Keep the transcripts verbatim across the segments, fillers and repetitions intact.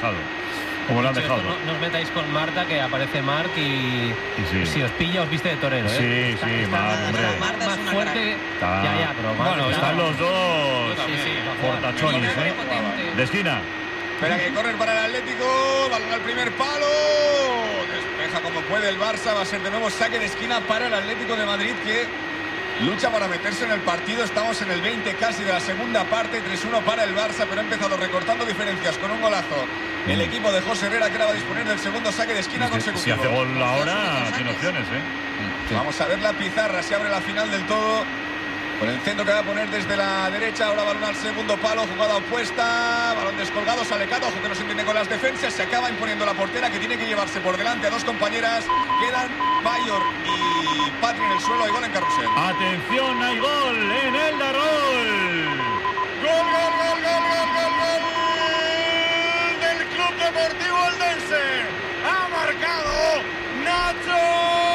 dejado. Como lo han dejado. No, no os metáis con Marta, que aparece Marc y, y sí. si os pilla os viste de torero, ¿eh? Sí, está, sí, está Marc, más, hombre. Marta más fuerte. Está... Ya, ya, pero Marc, bueno, están los dos sí, sí, fortachones, ¿eh? De esquina. Espera que corren para el Atlético, balón al primer palo, despeja como puede el Barça, va a ser de nuevo saque de esquina para el Atlético de Madrid, que lucha para meterse en el partido. Estamos en el veinte casi de la segunda parte, tres uno para el Barça, pero ha empezado recortando diferencias con un golazo el equipo de José Herrera, que ahora va a disponer del segundo saque de esquina consecutivo. Si hace gol ahora, tiene opciones, ¿eh? Sí. Vamos a ver la pizarra, se abre la final del todo. Con el centro que va a poner desde la derecha, ahora balón al segundo palo, jugada opuesta, balón descolgado, sale Cato, ojo que no se entiende con las defensas, se acaba imponiendo la portera, que tiene que llevarse por delante a dos compañeras, quedan Bayor y Patri en el suelo, hay gol en carrusel. Atención, hay gol en el Darol. Gol, gol, gol, gol, gol, gol, gol del Club Deportivo Eldense. Ha marcado Nacho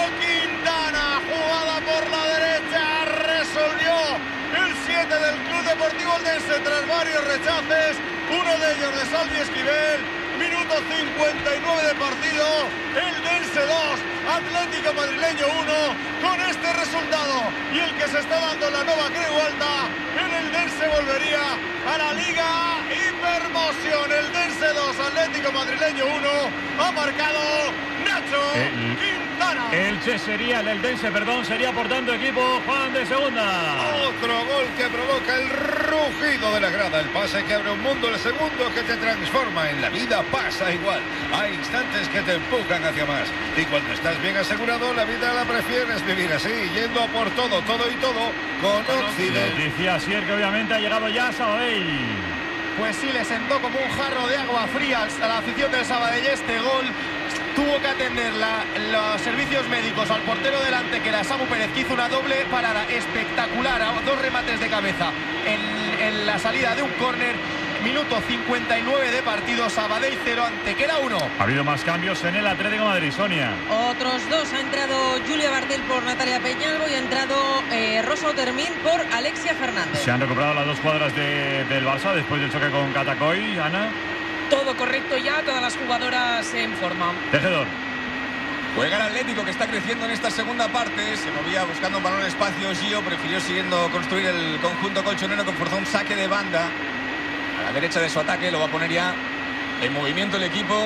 del Club Deportivo Eldense tras varios rechaces, uno de ellos de Salvi Esquivel. Minuto cincuenta y nueve de partido, Eldense dos, Atlético Madrileño uno. Con este resultado y el que se está dando en la Nova Creu Alta, el Eldense volvería a la Liga Hipermoción. Eldense dos, Atlético Madrileño uno. Ha marcado Nacho el, Quintana. Elche sería, el Eldense, perdón, sería por tanto equipo Juan de segunda. Otro gol que provoca el rugido de la grada, el pase que abre un mundo, el segundo que te transforma. En la vida pasa igual, hay instantes que te empujan hacia más, y cuando estás bien asegurado, la vida la prefieres vivir así, yendo por todo, todo y todo con Occident. Decía Asier que obviamente ha llegado ya Sabadell. Pues sí, le sentó como un jarro de agua fría a la afición del Sabadell este gol. Tuvo que atender la, los servicios médicos al portero delante, que era Samu Pérez, que hizo una doble parada espectacular, a dos remates de cabeza en, en la salida de un córner. Minuto cincuenta y nueve de partido, Sabadell cero, Antequera uno. Ha habido más cambios en el Atlético de Madrid, Sonia. Otros dos, ha entrado Julia Bartel por Natalia Peñalvo y ha entrado eh, Rosa Otermin por Alexia Fernández. Se han recuperado las dos cuadras de, del Barça después del choque con Catacoy, Ana. Todo correcto ya, todas las jugadoras en forma. Tejedor. Juega el Atlético, que está creciendo en esta segunda parte. Se movía buscando un balón en espacio. Gio prefirió siguiendo construir el conjunto colchonero, que forzó un saque de banda a la derecha de su ataque. Lo va a poner ya en movimiento el equipo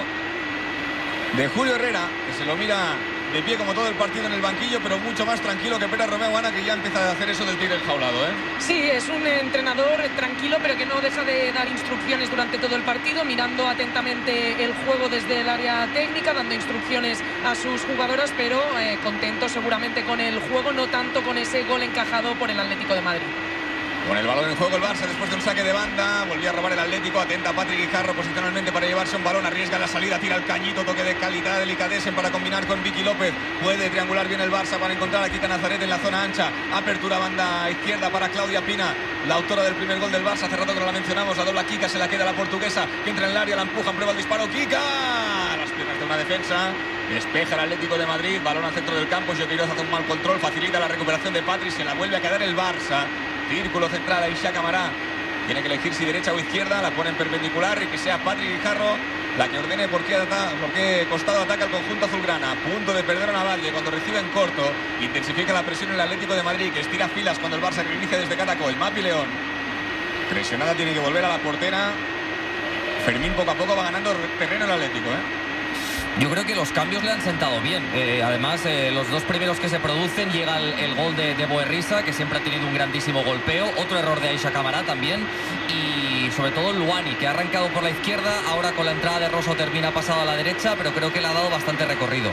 de Julio Herrera, que se lo mira de pie como todo el partido en el banquillo, pero mucho más tranquilo que Pera Romeo, Ana, que ya empieza a hacer eso del tigre enjaulado, ¿eh? Sí, es un entrenador tranquilo, pero que no deja de dar instrucciones durante todo el partido, mirando atentamente el juego desde el área técnica, dando instrucciones a sus jugadoras, pero eh, contento seguramente con el juego, no tanto con ese gol encajado por el Atlético de Madrid. Con el balón en juego el Barça después de un saque de banda, volvió a robar el Atlético, atenta Patrick Guijarro posicionalmente para llevarse un balón, arriesga la salida, tira el cañito, toque de calidad, delicadeza para combinar con Vicky López, puede triangular bien el Barça para encontrar a Kika Nazaret en la zona ancha, apertura banda izquierda para Claudia Pina, la autora del primer gol del Barça, hace rato que no la mencionamos, la dobla Kika, se la queda la portuguesa, que entra en el área, la empujan, prueba el disparo, Kika, a las piernas de una defensa, despeja el Atlético de Madrid, balón al centro del campo, Joquiroz hace un mal control, facilita la recuperación de Patrick, se la vuelve a quedar el Barça. Círculo central, Aisha Camará tiene que elegir si derecha o izquierda, la pone en perpendicular y que sea Patrick Guijarro la que ordene por qué, ata por qué costado ataca el conjunto azulgrana. A punto de perder a Navalle cuando recibe en corto, intensifica la presión en el Atlético de Madrid, que estira filas cuando el Barça reinicia desde Catacol. Mapi León, presionada, tiene que volver a la portera. Fermín poco a poco va ganando terreno el Atlético, ¿eh? Yo creo que los cambios le han sentado bien. Eh, además, eh, los dos primeros que se producen, llega el, el gol de, de Boerrisa, que siempre ha tenido un grandísimo golpeo. Otro error de Aisha Camará también. Y sobre todo Luani, que ha arrancado por la izquierda. Ahora con la entrada de Rosa termina pasado a la derecha, pero creo que le ha dado bastante recorrido.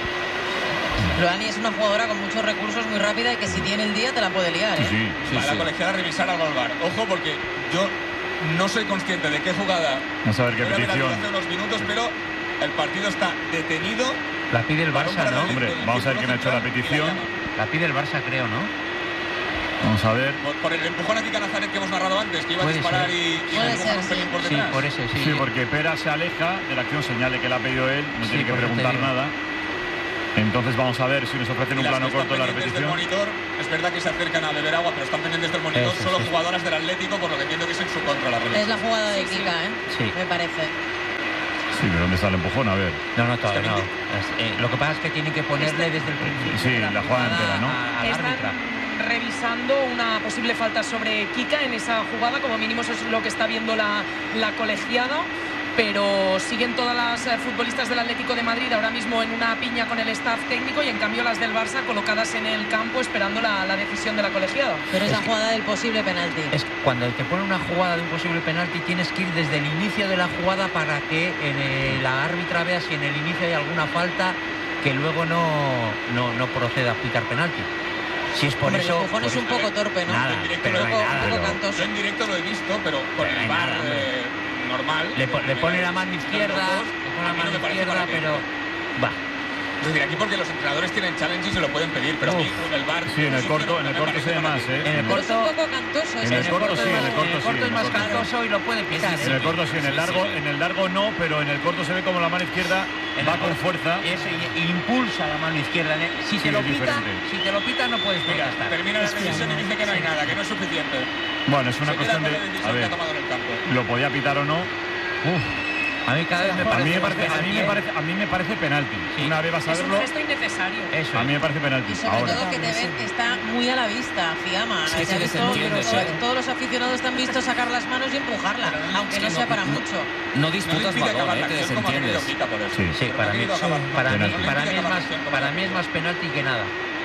Luani es una jugadora con muchos recursos, muy rápida, y que si tiene el día te la puede liar, ¿eh? Sí, sí, sí, Para sí. la colegiada revisar al Valvar. Ojo, porque yo no soy consciente de qué jugada. Vamos a ver qué Voy a ver petición. hace unos minutos, pero el partido está detenido. La pide el Barça, ¿no? Hombre, vamos a ver quién ha hecho la petición. La pide el Barça, creo, ¿no? Vamos a ver. Por, por el empujón a Kika Nazaret que hemos narrado antes, que iba a Puede disparar ser. y, y Puede empujar ser, un pelín sí. por Sí, detrás. por ese, sí. Sí, porque Pera se aleja de la acción, señale que la ha pedido él, no Sí, tiene que por eso te preguntar digo. nada. Entonces vamos a ver si nos ofrecen Y un las plano que están corto de la pendientes del repetición. monitor, es verdad que se acercan a beber agua, pero están pendientes del monitor. Eso, Solo sí. jugadoras del Atlético, por lo que entiendo que es en su contra la Es revisión. la jugada de Sí, sí. Kika, ¿eh? Sí. Me parece. Sí, pero ¿dónde está el empujón? A ver. No, no, todavía no. Eh, lo que pasa es que tienen que ponerle desde el principio. Sí, la jugada entera, ¿no? a- al Están árbitra. revisando una posible falta sobre Kika en esa jugada, como mínimo eso es lo que está viendo la, la colegiada, pero siguen todas las eh, futbolistas del Atlético de Madrid ahora mismo en una piña con el staff técnico y en cambio las del Barça colocadas en el campo esperando la, la decisión de la colegiada. Pero es Es la que- jugada del posible penalti. Es que cuando te pone una jugada de un posible penalti tienes que ir desde el inicio de la jugada para que en el- la árbitra vea si en el inicio hay alguna falta que luego no, no, no proceda a pitar penalti. Si es por Hombre, eso... el empujón es pues- un poco torpe, ¿no? Nada, En directo pero lo no he hay visto, nada, un poco pero- cantoso. Yo en directo lo he visto, pero con Pero el hay V A R nada, hombre. eh, normal. Le, po- le pone la mano Los izquierda, dos, le pone a la mí no mano me parece izquierda, para pero... que- Va. Es decir, aquí porque los entrenadores tienen challenge y se lo pueden pedir, pero a mí Uf. con el V A R... Sí, en el corto, en el me corto parece se ve para más, que- ¿eh? En el Pero es corto... un poco cantoso. En ese el corto sí, en el corto en el sí, corto en es el más corto. cantoso y lo puede pitar. En el corto sí, en el largo, en el largo no, pero en el corto se ve como la mano izquierda En va el con corto- fuerza. Eso, y, y impulsa la mano izquierda. Si Sí, te lo es pita, diferente. si te lo pita no puedes Mira, protestar. termina la revisión y dice que no hay nada, que no es suficiente. Bueno, es una Se queda cuestión con de, la decisión a que ver, ha tomado en el campo. lo podía pitar o no. Uf, A mí cada vez me a parece mí me más parece, a mí me penalti, ¿eh? parece, a mí me parece penalti. Sí. Una vez vas a Es un verlo, gesto innecesario. Eso a es. mí me parece penalti. Y sobre Ahora, todo que te ven, está muy a la vista, Fiamma. Sí, Se ha se visto- desentiende, todo- sí. todos los aficionados te han visto sacar las manos y empujarla, aunque es no que sea no- para no- mucho. No No le disputas impide acabar balón, la eh, te acción como ha querido desentiendes. Kika, por eso. Sí. Sí, Pero para no ha mí, querido acabar. para mí, Penalti. No le para impide mí es acabar más, la acción como para ha mí es querido. más penalti que nada.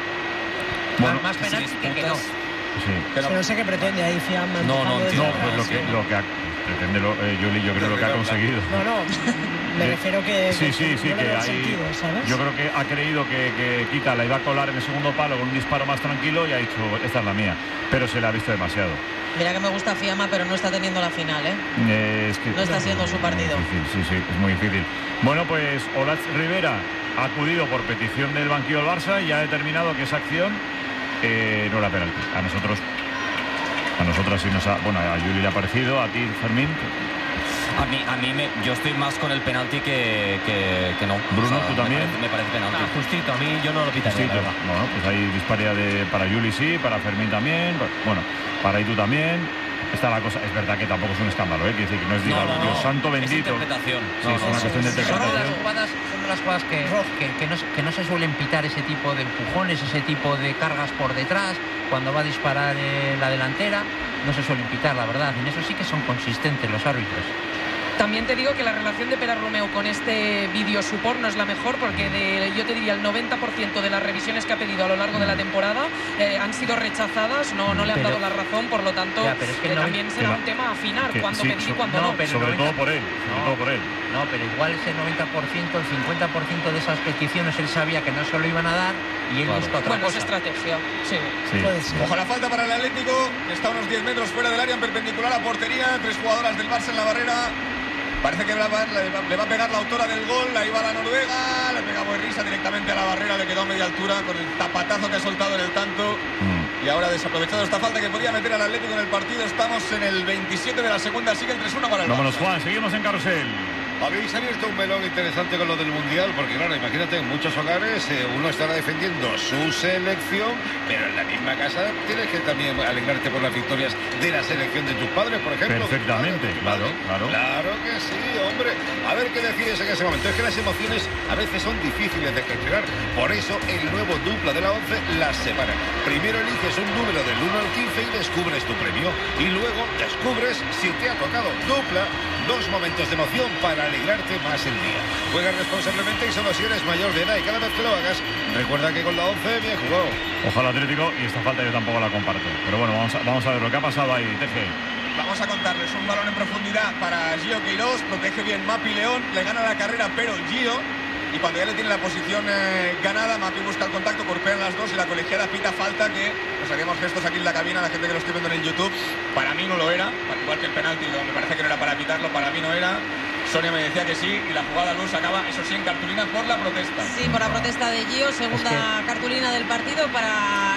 Bueno, más más si penalti que, que no. disputas- sí. Que no- Pero no sé qué pretende ahí Fiamma. No, no empujando desde entiendo. No, atrás. pues lo que, lo que ha- pretende lo, eh, Juli, yo creo lo que ha conseguido. No, no, me Eh, refiero que... Sí, que sí, sí, no le que veo ahí. sentido, ¿sabes? Yo creo que ha creído que, que Kika la iba a colar en el segundo palo con un disparo más tranquilo y ha dicho, esta es la mía. Pero se la ha visto demasiado. Mira que me gusta Fiamma, pero no está teniendo la final, ¿eh? Eh, es que, No está siendo su partido. Muy difícil, sí, sí, es muy difícil. Bueno, pues Olaz Rivera ha acudido por petición del banquillo del Barça y ha determinado que esa acción eh, no era penalti. A nosotros, a nosotras sí nos ha, bueno, a Juli le ha parecido, a ti, Fermín. A mí, a mí me, yo estoy más con el penalti que, que, que no. Bruno, ¿tú me también? parece- Me parece, penalti. Ah, justito, a mí yo no lo pitaría. Sí, la verdad. bueno, pues hay disparidad de, para Juli sí, para Fermín también, bueno, para Itu también. Está la cosa, es verdad que tampoco es un escándalo, ¿eh? Quiere decir que no es, diga, No, no, Dios no. santo Es bendito. interpretación. Sí, No, es no, una no. cuestión de Son de las interpretación. jugadas, son de las jugadas que, que, que no, se- que no se suelen pitar ese tipo de empujones, ese tipo de cargas por detrás, cuando va a disparar eh, la delantera, no se suelen pitar, la verdad. En eso sí que son consistentes los árbitros. También te digo que la relación de Pere Romeu con este vídeo support no es la mejor porque de, yo te diría el noventa por ciento de las revisiones que ha pedido a lo largo de la temporada eh, han sido rechazadas, no, no le han Pero- dado la razón, por lo tanto Ya, pero es que eh, no- también que será la- un tema a afinar que cuándo sí, pedir y so- cuándo no, no. pero- Sobre noventa todo por él, sobre No. todo por él. No, pero igual ese noventa por ciento, el cincuenta por ciento de esas peticiones él sabía que no se lo iban a dar y él Claro. busca otra Bueno, es cosa. estrategia, sí. Sí. Puede ser. Ojo la falta para el Atlético, que está a unos diez metros fuera del área en perpendicular a portería. Tres jugadoras del Barça en la barrera. Parece que le va, le va- le va a pegar la autora del gol. Ahí va la noruega. Le pega Boerrisa directamente a la barrera. Le quedó a media altura con el tapatazo que ha soltado en el tanto. Mm. Y ahora desaprovechado esta falta que podía meter al Atlético en el partido. Estamos en el veintisiete de la segunda. Sigue el tres uno para el Vámonos, Barça. Juan, seguimos en carrusel. Habéis abierto un melón interesante con lo del Mundial, porque claro, imagínate, en muchos hogares eh, uno estará defendiendo su selección, pero en la misma casa tienes que también alegrarte por las victorias de la selección de tus padres, por ejemplo. Perfectamente, claro, claro. Claro que sí, hombre. A ver qué decides en ese momento. Es que las emociones a veces son difíciles de gestionar. Por eso el nuevo dupla de la once las separa. Primero eliges un número del uno al quince y descubres tu premio. Y luego descubres si te ha tocado dupla. Dos momentos de emoción para alegrarte más el día. Juega responsablemente y solo si eres mayor de edad. Y cada vez que lo hagas, recuerda que con la once bien jugado. Ojalá Atlético, y esta falta yo tampoco la comparto. Pero bueno, vamos a, vamos a ver lo que ha pasado ahí, Teje. Vamos a contarles un balón en profundidad para Gio Queiroz. Protege bien Mapi León. Le gana la carrera, pero Gio. Y cuando ya le tiene la posición eh, ganada, Mapi busca el contacto, golpean las dos y la colegiada pita falta que nos hacíamos gestos aquí en la cabina, la gente que lo estoy viendo en el YouTube. Para mí no lo era, igual que el penalti, me parece que no era para pitarlo, para mí no era. Sonia me decía que sí y la jugada luz acaba, eso sí, en cartulina por la protesta. Sí, por la protesta de Gio, segunda Es cartulina del partido para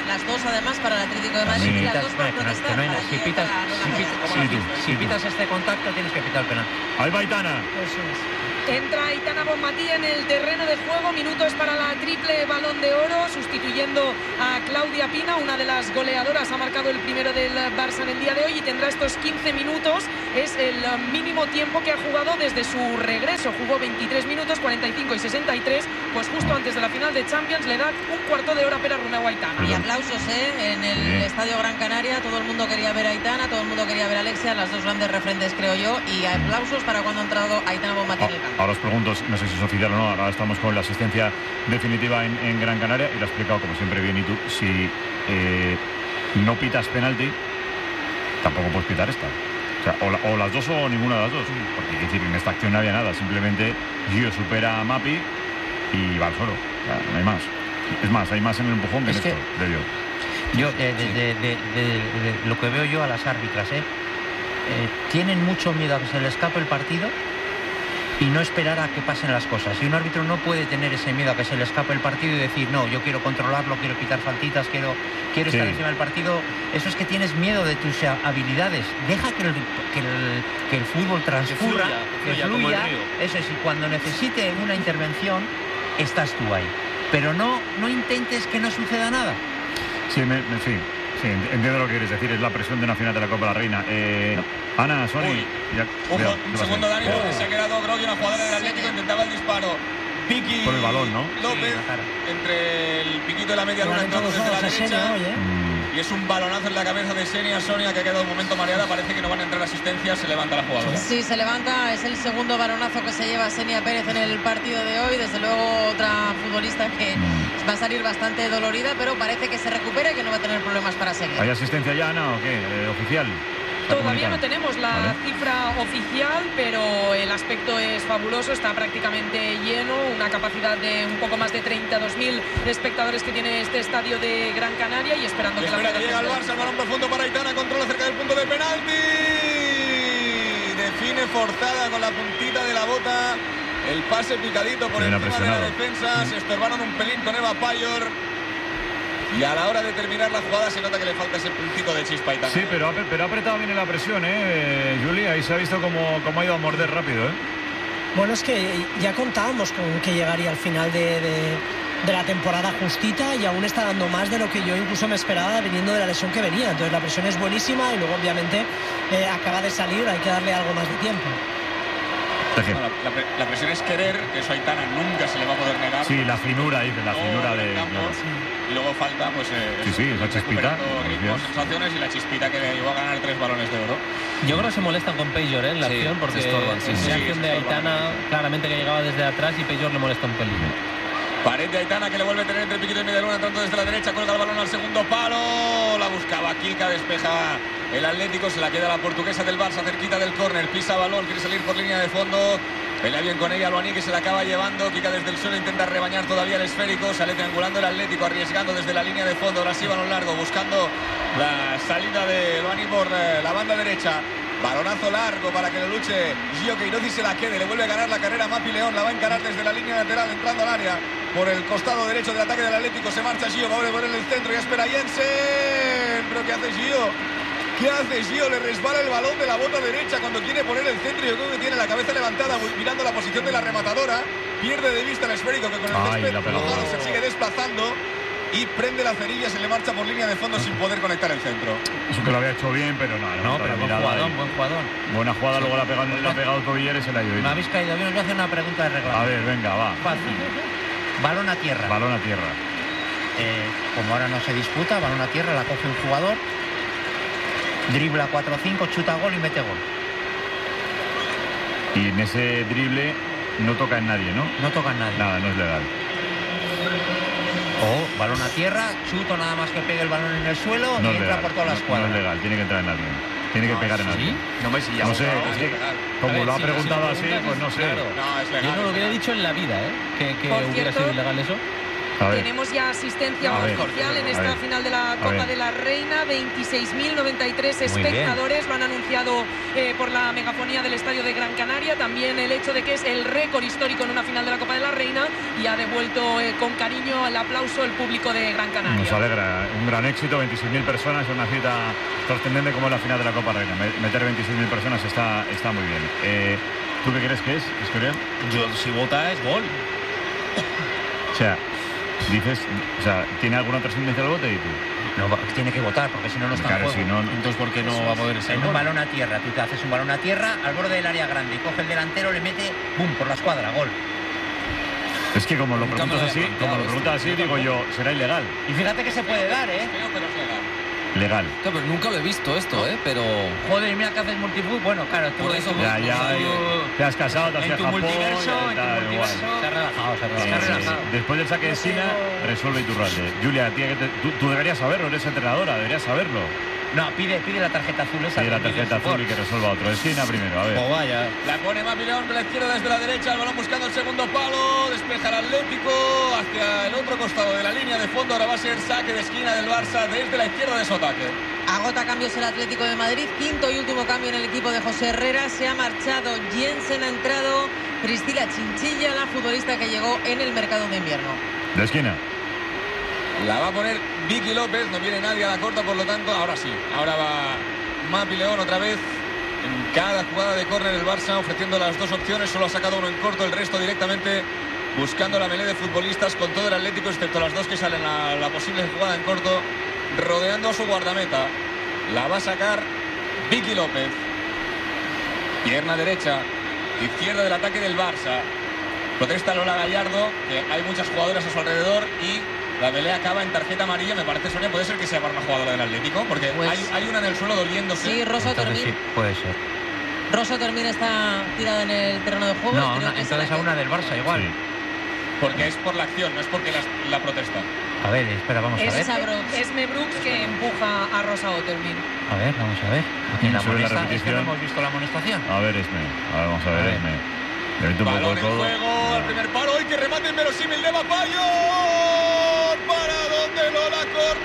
las dos además para el Atlético de Madrid Si y las pitas, dos para que no- que protestar. no hay- para si Gio y pitas, para si Lola pitas- Gea. Sí, tú, si sí, tú. pitas este contacto tienes que pitar el penal. Ahí va Aitana. Eso es. Entra Aitana Bonmatí en el terreno de juego, minutos para la triple Balón de Oro, sustituyendo a Claudia Pina, una de las goleadoras, ha marcado el primero del Barça en el día de hoy y tendrá estos quince minutos, es el mínimo tiempo que ha jugado desde su regreso, jugó veintitrés minutos, cuarenta y cinco y sesenta y tres, pues justo antes de la final de Champions le da un cuarto de hora para Romeo Aitana. Y aplausos ¿eh? en el Sí. Estadio Gran Canaria, todo el mundo quería ver a Aitana, todo el mundo quería ver a Alexia, las dos grandes referentes creo yo, y aplausos para cuando ha entrado Aitana Bonmatí en el campo. Ahora os pregunto, no sé si es oficial o no, ahora estamos con la asistencia definitiva en, en Gran Canaria y lo ha explicado como siempre bien y tú, si eh, no pitas penalti, tampoco puedes pitar esta. O sea, o, la- o las dos o ninguna de las dos. Porque hay que decir, en esta acción no había nada, simplemente Gio supera a Mapi y va al suelo. O sea, no hay más. Es más, hay más en el empujón que Es en que- esto, de Gio. Yo, de, de- de- de- de- de lo que veo yo a las árbitras, ¿eh? Eh, tienen mucho miedo a que se le escape el partido y no esperar a que pasen las cosas. Y un árbitro no puede tener ese miedo a que se le escape el partido y decir, no, yo quiero controlarlo, quiero quitar faltitas, quiero, quiero Sí. estar encima del partido. Eso es que tienes miedo de tus eh, habilidades. Deja que el, que el, que el fútbol transcurra, fluya, que fluya como el fluya. río. Eso es, y cuando necesite una intervención, estás tú ahí. Pero no, no intentes que no suceda nada. Sí, me, me- sí, sí, ent- entiendo lo que quieres decir, es la presión de una final de la Copa de la Reina. Eh, Ana, Sony, Uy. ya, Ojo, cuidado, un ¿qué pasa? segundo Dani, porque Oh. se ha quedado Grogui, una jugadora del Atlético, intentaba el disparo. Vicky Por el balón, ¿no? López, Sí, la cara. entre el piquito y la media luna, entrando desde la derecha. Mm, Y es un balonazo en la cabeza de Xenia Sonia, que ha quedado un momento mareada. Parece que no van a entrar asistencias, se levanta la jugadora. Sí, se levanta, es el segundo balonazo que se lleva Xenia Pérez en el partido de hoy. Desde luego otra futbolista que Mm. va a salir bastante dolorida, pero parece que se recupera y que no va a tener problemas para seguir. ¿Hay asistencia ya, Ana, o qué? Eh, ¿Oficial? ¿Está Todavía no comunicado? tenemos la Vale. cifra oficial, pero el aspecto es fabuloso, está prácticamente lleno, una capacidad de un poco más de treinta y dos mil espectadores que tiene este estadio de Gran Canaria y esperando Y que la espera que llega el Federación- Barça, el balón profundo para Aitana, controla cerca del punto de penalti. Define forzada con la puntita de la bota. El pase picadito por Bien encima de la apresionado. defensa. Se estorbaron un pelín con Eva Payor. Y a la hora de terminar la jugada se nota que le falta ese puntito de chispa a Aitana. Sí, pero ha, pero ha apretado bien en la presión, ¿eh, eh, Juli? Ahí se ha visto cómo, cómo ha ido a morder rápido, ¿eh? Bueno, es que ya contábamos con que llegaría al final de, de- de la temporada justita y aún está dando más de lo que yo incluso me esperaba viniendo de la lesión que venía. Entonces la presión es buenísima y luego obviamente eh, acaba de salir, hay que darle algo más de tiempo. Sergio. No, la, la pre- la presión es querer, que eso a Aitana nunca se le va a poder negar. Sí, la finura, dice, la Todo finura en el de... campo. claro. Y luego falta, pues. Eh, Sí, sí, eso, esa chispita, recuperando como ritmo, decías. sensaciones y la chispita que le llevó a ganar tres balones de oro. Yo creo que se molestan con Payor ¿eh? en la Sí, acción, porque se estorban, sí, en sí, la sí, acción se de estorban. Aitana, claramente que llegaba desde atrás y Payor le molesta un pelín. Pared de Aitana que le vuelve a tener entre Piquito y Medialuna, entrando desde la derecha, cuelga el balón al segundo palo. La buscaba Kika, despeja el Atlético, se la queda la portuguesa del Barça cerquita del córner, pisa balón, quiere salir por línea de fondo. Pelea bien con ella Luani, que se la acaba llevando. Kika desde el suelo intenta rebañar todavía el esférico. Sale triangulando el Atlético, arriesgando desde la línea de fondo. Ahora sí, balón largo, buscando la salida de Luani por eh, la banda derecha. Balonazo largo para que lo luche Gio Queiroz y se la quede. Le vuelve a ganar la carrera Mapi León. La va a encarar desde la línea lateral, entrando al área. Por el costado derecho del ataque del Atlético se marcha Gio. Va a volver en el centro y espera Jensen. ¿Pero qué hace Gio? ¿Qué hace Gio? Le resbala el balón de la bota derecha cuando quiere poner el centro. Yo creo que tiene la cabeza levantada mirando la posición de la rematadora. Pierde de vista el esférico que con el Ay, césped la pegó. mojado se sigue desplazando. Y prende la cerilla, se le marcha por línea de fondo sin poder conectar el centro. Eso que lo había hecho bien, pero nada. No, pero buen jugador, buen jugador. Buena jugada, luego la ha pegado, la ha pegado Tobilleres y se la ha ido. Me habéis caído bien, os voy a hacer una pregunta de reglamento. A ver, venga, va. Fácil. Balón a tierra. Balón a tierra. Eh, como ahora no se disputa, balón a tierra, la coge un jugador, dribla cuatro cinco, chuta gol y mete gol. Y en ese drible no toca en nadie, ¿no? No toca en nadie. Nada, no es legal. O balón a tierra, chuto nada más que pegue el balón en el suelo No y es entra legal. por toda la No- escuadra. No es legal, tiene que entrar en alguien. Tiene que pegar en alguien. No me si ya No sé, votado, es sí, que legal. como A ver, lo ha si- si preguntado lo así, preguntas, pues no sé. claro. No, es legal. Yo no lo es hubiera legal. dicho en la vida, ¿eh? Que, que Por hubiera cierto, sido ilegal eso. Tenemos ya asistencia oficial en esta final de la Copa de la Reina. veintiséis mil noventa y tres espectadores. Lo han anunciado eh, por la megafonía del estadio de Gran Canaria. También el hecho de que es el récord histórico en una final de la Copa de la Reina. Y ha devuelto eh, con cariño el aplauso el público de Gran Canaria. Nos alegra. Un gran éxito. veintiséis mil personas. Es una cita trascendente como la final de la Copa Reina. Meter veintiséis mil personas está, está muy bien. Eh, ¿Tú qué crees que es, Escorial? Yo, si vota, es gol. O sea, dices, o sea, ¿tiene alguna trascendencia el voto y tú? No, tiene que votar, porque si no, no está claro, en juego. Si no, entonces, ¿por qué no va a poder ser? En un balón a tierra, tú te haces un balón a tierra al borde del área grande y coge el delantero, le mete, ¡bum!, por la escuadra, gol. Es que como lo preguntas así, como lo preguntas así, digo yo, será ilegal. Y fíjate que se puede dar, ¿eh? Creo que no es legal. Legal. Claro, pero nunca lo he visto esto, ¿eh? Pero... Joder, mira que haces multifútbol. Bueno, claro, tú... Por eso ya, ya, te has casado, te has ido a Japón... multiverso, ya, en tal, tu multiverso... Se ha relajado, se ha relajado. Sí, sí, sí. Después del saque de esquina, resuelve Iturralde. Julia, tía, que te, tú, tú deberías saberlo, eres entrenadora, deberías saberlo. No, pide, pide la tarjeta azul esa. Pide la tarjeta azul y que resuelva otro. Esquina primero, a ver. Oh, vaya. La pone Mapileón con la izquierda desde la derecha, el balón buscando el segundo palo, despeja el Atlético hacia el otro costado de la línea de fondo. Ahora va a ser saque de esquina del Barça desde la izquierda de su ataque. Agota cambios el Atlético de Madrid, quinto y último cambio en el equipo de José Herrera. Se ha marchado Jensen, ha entrado Priscila Chinchilla, la futbolista que llegó en el mercado de invierno. De esquina. La va a poner Vicky López, no viene nadie a la corta, por lo tanto, ahora sí. Ahora va Mapi León otra vez. En cada jugada de córner el Barça ofreciendo las dos opciones, solo ha sacado uno en corto, el resto directamente buscando la melee de futbolistas con todo el Atlético, excepto las dos que salen a la posible jugada en corto, rodeando a su guardameta. La va a sacar Vicky López. Pierna derecha, izquierda del ataque del Barça. Protesta Lola Gallardo, que hay muchas jugadoras a su alrededor y la pelea acaba en tarjeta amarilla. Me parece, Sonia, puede ser que sea para una jugadora del Atlético, porque pues, hay, hay una en el suelo doliéndose. Sí, Rosa Termín. Sí, puede ser. Rosa Termín está tirada en el terreno de juego. No, una, entonces a una del Barça igual. Sí. Porque es por la acción, no es porque la, la protesta. A ver, espera, vamos es a ver. Brooks. Es Me Brooks que empuja a Rosa Otermin. A ver, vamos a ver. Aquí la amonestación. Es que no hemos visto la amonestación. A ver, Esme. A ver, vamos a ver, a ver. Esme. Balón en juego, al primer palo. ¡Y que remate inverosímil de Bapayo! ¡Para donde Lola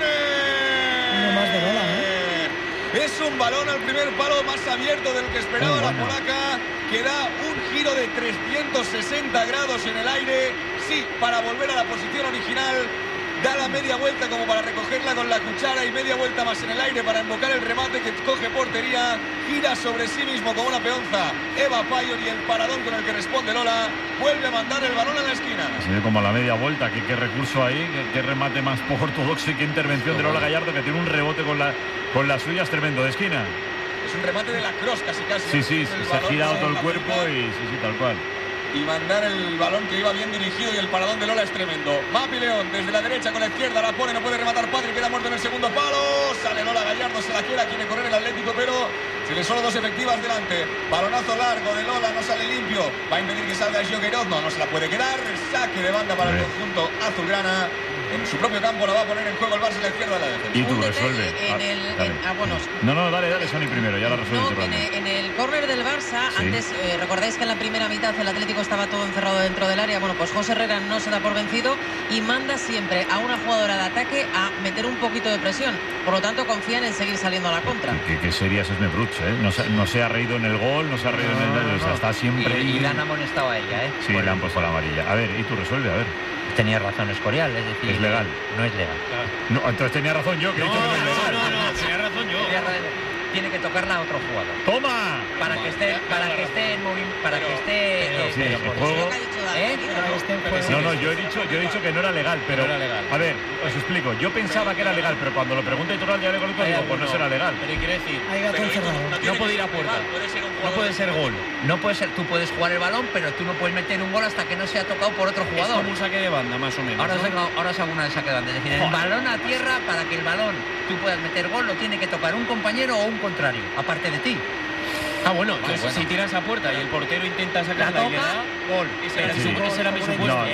Corner! Uno más de Lola, ¿eh? Es un balón al primer palo más abierto del que esperaba oh, la bueno. polaca, que da un giro de trescientos sesenta grados en el aire. Sí, para volver a la posición original. Da la media vuelta como para recogerla con la cuchara y media vuelta más en el aire para invocar el remate que coge portería. Gira sobre sí mismo como una peonza Eva Payor y el paradón con el que responde Lola vuelve a mandar el balón a la esquina. Sí, como a la media vuelta. ¿Qué, qué recurso ahí? ¿Qué, qué remate más poco ortodoxo y qué intervención de Lola Gallardo, que tiene un rebote con, la, con las suyas tremendo de esquina? Es un remate de la cross casi casi. Sí, sí, sí se ha girado todo el cuerpo y sí, sí, tal cual. Y mandar el balón que iba bien dirigido y el paradón de Lola es tremendo. Mapi León desde la derecha con la izquierda, la pone, no puede rematar Patrick, queda muerto en el segundo palo. Sale Lola Gallardo, se la quiera, quiere correr el Atlético, pero se le solo dos efectivas delante. Balonazo largo de Lola, no sale limpio. Va a impedir que salga Jokerot, no, no se la puede quedar. Saque de banda para el conjunto azulgrana. En su propio campo la va a poner en juego el Barça a la izquierda de la defensa. Y tú resuelve. En el, en, ah, bueno, no, no, dale, dale, Sony primero, ya la resuelve. No, en, en el córner del Barça, sí. Antes, eh, recordáis que en la primera mitad el Atlético estaba todo encerrado dentro del área. Bueno, pues José Herrera no se da por vencido y manda siempre a una jugadora de ataque a meter un poquito de presión. Por lo tanto, confían en seguir saliendo a la contra. ¿Qué, qué serías es Brooks, ¿eh? No se, no se ha reído en el gol, no se ha reído no, en el... No, o sea, no. Está siempre... Y, y le han amonestado a ella, ¿eh? Sí, bueno, le han puesto la amarilla. A ver, y tú resuelve, a ver. Tenía razón Escorial, es decir... Es legal. No es legal. Claro. No, entonces tenía razón yo, que he no, dicho que no es legal. No, no, no, tenía razón yo. Tenía razón. Tiene que tocarla a otro jugador. ¡Toma! Para que esté, para que esté en movimiento, para que esté... Pero, sí, en juego... ¿Eh? No, no, yo he dicho, yo he dicho que no era legal, pero... No era legal. A ver, os explico. Yo pensaba que era legal, pero cuando lo pregunta Iturralde ya le conozco, digo, pues no será legal. Pero quiere decir... Hay gato encerrado. No puede ir a puerta. No puede ser gol. No puede ser, tú puedes jugar el balón, pero tú no puedes meter un gol hasta que no sea tocado por otro jugador. Es como un saque de banda, más o menos. Ahora, ¿no? os, hago, ahora os hago una de saque de banda. Es decir, el balón a tierra, para que el balón tú puedas meter gol, lo tiene que tocar un compañero o un contrario, aparte de ti. Ah, bueno, entonces bueno. Si tiras a puerta y el portero intenta sacarla la y le da gol. Ese era, sí. su, ese era mi supuesto. No, no,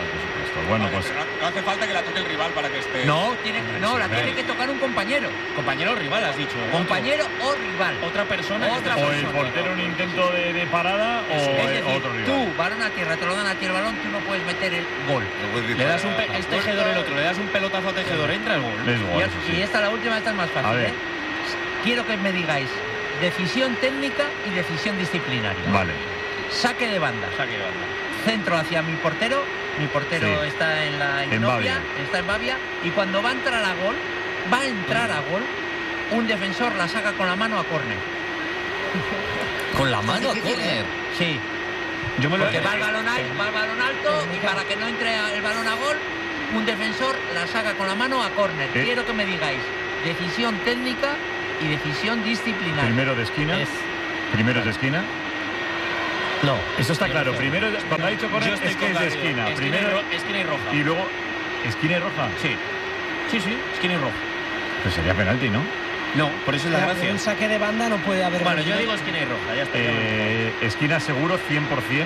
no, bueno, vale, pues no, no hace falta que la toque el rival para que esté. No, tiene, no, la tiene que tocar un compañero. Compañero o rival, has dicho. Compañero o rival. Otra persona. Otra o persona. el portero un intento de, de parada o es decir, otro rival. Tú, balón balón a tierra, te lo dan a ti el balón, tú no puedes meter el gol. Le das un pe es Tejedor el otro, le das un pelotazo a Tejedor, entra el gol. Es gol, Y, sí, sí. y esta, la última, esta es más A fácil. ver. ¿eh? Quiero que me digáis decisión técnica y decisión disciplinaria. Vale. Saque de banda. Saque de banda. Centro hacia mi portero. Mi portero Sí. está en la En Inopia, Bavia. está en Bavia. Y cuando va a entrar a gol, va a entrar a gol, un defensor la saca con la mano a córner. Con la mano a difícil, córner. Sí. Yo me lo Porque va el balón alto, va el balón alto y para que no entre el balón a gol, un defensor la saca con la mano a córner. Eh. Quiero que me digáis decisión técnica y decisión disciplinaria. Primero de esquina. Es- Primero de esquina. No. Eso está claro. Primero, cuando ha dicho Yo corner, estoy es que con es de Darío. esquina. Esquina, Primero y, ro esquina y roja. y luego esquina y roja. Sí. Sí, sí, esquina y roja. Pues sería penalti, ¿no? No, por eso es la En gracia. un saque de banda no puede haber. Bueno, yo gol. digo esquina y roja, ya está. Eh, esquina seguro, cien por cien.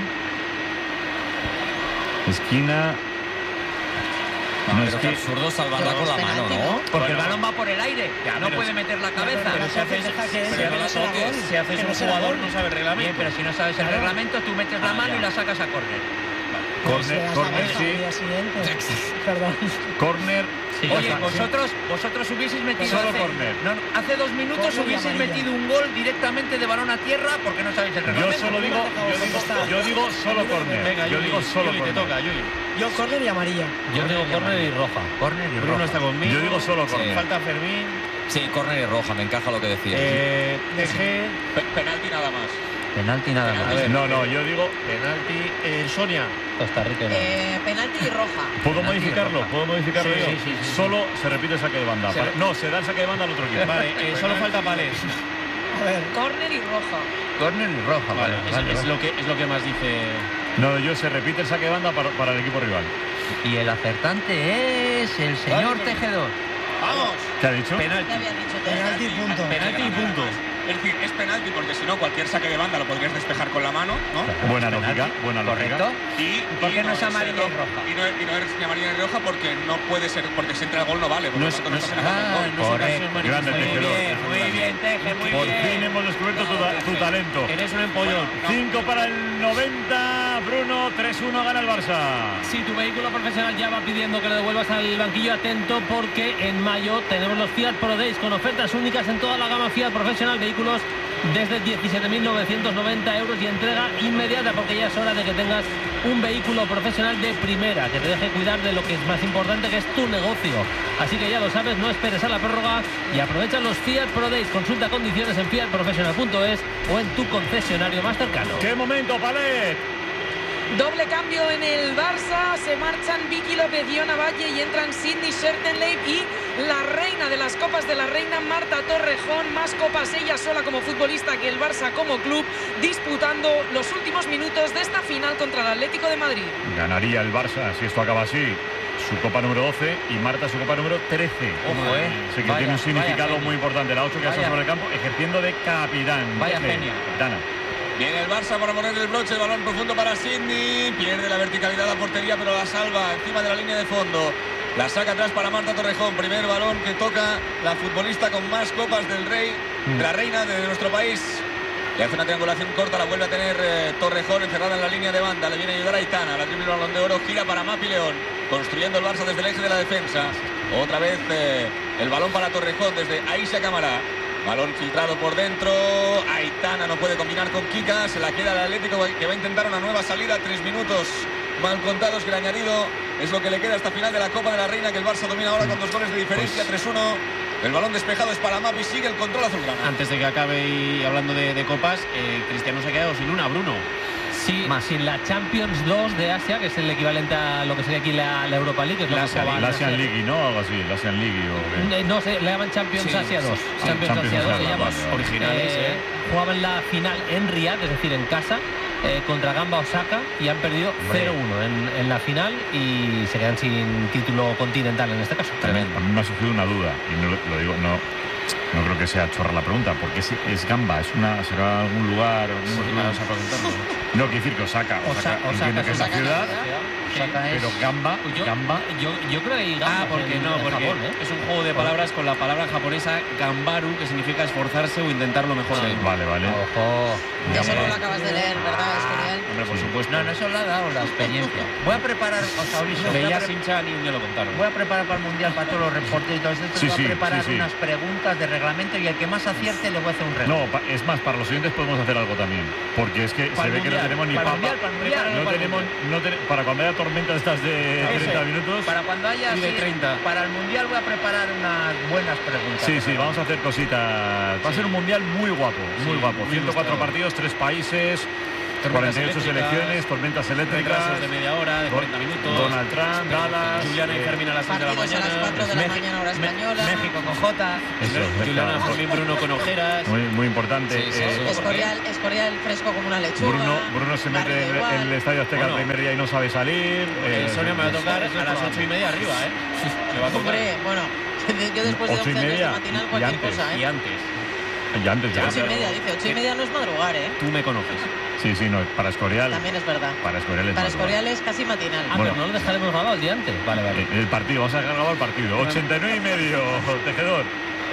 Esquina. No, Pero es qué que absurdo salvarla Pero con la es mano, penalti, ¿no? ¿no? Porque el Bueno. balón va por el aire, Ya, no pero puede es- meter la cabeza. pero Pero si haces, deja que entre, pero que no será toques, gol. si haces Que no un será jugador gol. no sabe el reglamento. Bien, pero si no sabes el Claro. reglamento, tú metes la Ah, mano ya. y la sacas a córner. Se corner, das la corner baja sí. al día siguiente. Perdón. Corner. Oye, ya está. vosotros, vosotros hubieseis metido Solo hace, córner. no, no, hace dos minutos Córner y hubieseis amarilla. metido un gol directamente de balón a tierra porque no sabéis el Yo reglamento. solo digo, yo digo, yo digo solo corner. Venga, Yo Yuli, digo solo Yuli, te corner. toca, Yuli. Yo córner y amarilla. Yo digo córner y roja. Córner y Bruno roja. está conmigo. Yo digo solo Sí. corner. Falta Fermín. Sí, córner y roja, me encaja lo que decías. Eh, D G. Pe- penalti nada más. Penalti nada más. A ver. No, no, yo digo. Penalti. Eh, Sonia. Costa Rica. Eh, penalti y roja. ¿Puedo Penalti modificarlo? roja. ¿Puedo modificarlo Sí, yo? sí, sí, sí. Solo se repite el saque de banda. Se Para- re- No, se da el saque de banda al otro equipo. Vale, eh, solo falta Palés. A ver. Córner y roja. Córner y roja. Vale, Vale, es, vale, es vale. lo que, es lo que más dice. No, yo se repite el saque de banda para, para el equipo rival. Y el acertante es el señor Tejedor. ¡Vamos! ¿Qué ha dicho? Penalti. ¿Qué había dicho? Penalti y punto. Penalti y punto. Es decir, es penalti porque si no, cualquier saque de banda lo podrías despejar con la mano, ¿no? Buena Penalti, lógica, buena lógica. Correcto. Y, ¿Por qué no es ese amarilla y ro- roja? Y no, y no es ni amarilla ni roja porque no puede ser, porque si entra el gol no vale. Por No lo es- tanto, no no es- estás encajando el ah, gol. no es un caso de Correcto. Grande Muy Tejedor. bien, muy bien, Teje, muy Por bien. fin hemos descubierto tu, ta- tu talento. Eres un empollón. cinco para el noventa. Bruno, tres uno gana el Barça. Si tu vehículo profesional ya va pidiendo que lo devuelvas al banquillo, atento porque en mayo tenemos los Fiat Pro Days con ofertas únicas en toda la gama Fiat Profesional, vehículos desde diecisiete mil novecientos noventa euros y entrega inmediata, porque ya es hora de que tengas un vehículo profesional de primera, que te deje cuidar de lo que es más importante, que es tu negocio. Así que ya lo sabes, no esperes a la prórroga y aprovecha los Fiat Pro Days. Consulta condiciones en fiat profesional punto es o en tu concesionario más cercano. ¡Qué momento, Palet! Doble cambio en el Barça, se marchan Vicky López y Ona Valle y entran Sidney Schertenleib y la reina de las Copas de la Reina, Marta Torrejón, más copas ella sola como futbolista que el Barça como club, disputando los últimos minutos de esta final contra el Atlético de Madrid. Ganaría el Barça, si esto acaba así, su copa número doce y Marta su copa número trece. Ojo, eh. Así que Vaya, tiene un significado vaya muy importante. La ocho que está Vaya. sobre el campo, ejerciendo de capitán. Vaya Jefe, genio. capitana. Viene el Barça para poner el broche, el balón profundo para Sidney, pierde la verticalidad la portería pero la salva encima de la línea de fondo, la saca atrás para Marta Torrejón, primer balón que toca la futbolista con más copas del rey, de la reina de nuestro país. Le hace una triangulación corta, la vuelve a tener eh, Torrejón encerrada en la línea de banda, le viene a ayudar a Aitana, la triple balón de oro, gira para Mapi León, construyendo el Barça desde el eje de la defensa, otra vez eh, el balón para Torrejón desde Aisha Camará. Balón filtrado por dentro, Aitana no puede combinar con Kika, se la queda el Atlético que va a intentar una nueva salida, tres minutos mal contados que el añadido es lo que le queda hasta final de la Copa de la Reina, que el Barça domina ahora con dos goles de diferencia, tres uno, el balón despejado es para Mapi, sigue el control azulgrana. Antes de que acabe y hablando de, de copas, eh, Cristiano se ha quedado sin una, Bruno. Sí, más sin la Champions dos de Asia, que es el equivalente a lo que sería aquí la, la Europa League. Que es lo La que Asia jugaban, La no Asian sé. League, ¿no? Algo así, la Asian League o qué. Eh, No sé, le llaman Champions Sí, Asia dos. sí, Champions, Champions Asia dos Asia, se llama. vale, vale. Originales, ¿eh? Jugaban la final en Riyadh, es decir, en casa, eh, contra Gamba Osaka, y han perdido cero uno en, en la final y se quedan sin título continental en este caso. Tremendo. A mí me ha surgido una duda, y no lo, lo digo, no, no creo que sea chorra la pregunta, porque es, es Gamba, es una, será algún lugar. Pues me vas a preguntar, ¿no? No, quiero decir que Osaka, Osaka, Osaka, entiendo que es la Osaka, ciudad, la ciudad. Osaka es... Pero gamba, Pues yo, gamba. Yo, yo creo que hay gambas Ah, porque en- no, en porque Japón, ¿eh? es un juego de palabras con la palabra japonesa gambaru, que significa esforzarse o intentar lo mejor del mundo. Vale, vale. Ojo. Eso no lo acabas de leer, ¿verdad, Escorial? Hombre, por supuesto. No, no, eso lo ha dado la experiencia. Voy a preparar, o sea, Mauricio, voy a Veía pre- Sincha ni un día lo contaron. Voy a preparar para el Mundial, para todos los reportes y todo esto. Sí, voy sí, a preparar sí, sí. unas preguntas de reglamento y el que más acierte le voy a hacer un regalo. No, pa- es más, para los oyentes podemos hacer algo también. Porque es que Para se el ve que no Mundial, tenemos ni para el papa. Mundial, para el Mundial. No Para el tenemos, no ten- para cuando haya tormentas estas de Eso treinta es. minutos. Para cuando haya Y de así, treinta. para el Mundial voy a preparar unas buenas preguntas. Sí, sí, vamos a hacer cositas. Va a ser un mundial muy guapo, muy Sí, guapo. muy ciento cuatro gustado. partidos, tres países, Tormentas cuarenta y ocho eléctricas, selecciones, tormentas eléctricas. Retrasos de media hora, de cuarenta minutos. Donald Trump, Dallas. Juliana y eh, Fermín a las seis de la Partidos a mañana. las cuatro de la México- mañana, hora española. México con J. Eso, Juliana está Fermín Bruno con ojeras. muy, muy importante. Sí, sí, eh, sí. Escorial, Escorial fresco como una lechuga. Bruno, Bruno se mete Garrido en, igual. en el Estadio Azteca Bueno. el primer día y no sabe salir. Eh, eh, Sonia me va a tocar eso es a las probable. ocho y media arriba, ¿eh? Me va a tocar. Hombre, bueno, yo después de Ocho y once años de media matinal y cualquier antes, cosa, ¿eh? Y antes. Y antes ya. Ocho y media, dice. Ocho y media no es madrugar, ¿eh? Tú me conoces. Sí, sí, no, para Escorial. También es verdad. Para Escorial es Para más Escorial es casi matinal. Ah, Bueno. pero no lo dejaremos grabado el día antes. Vale, vale. Eh, El partido, vamos a cargar el partido. ochenta y nueve y medio, Tejedor.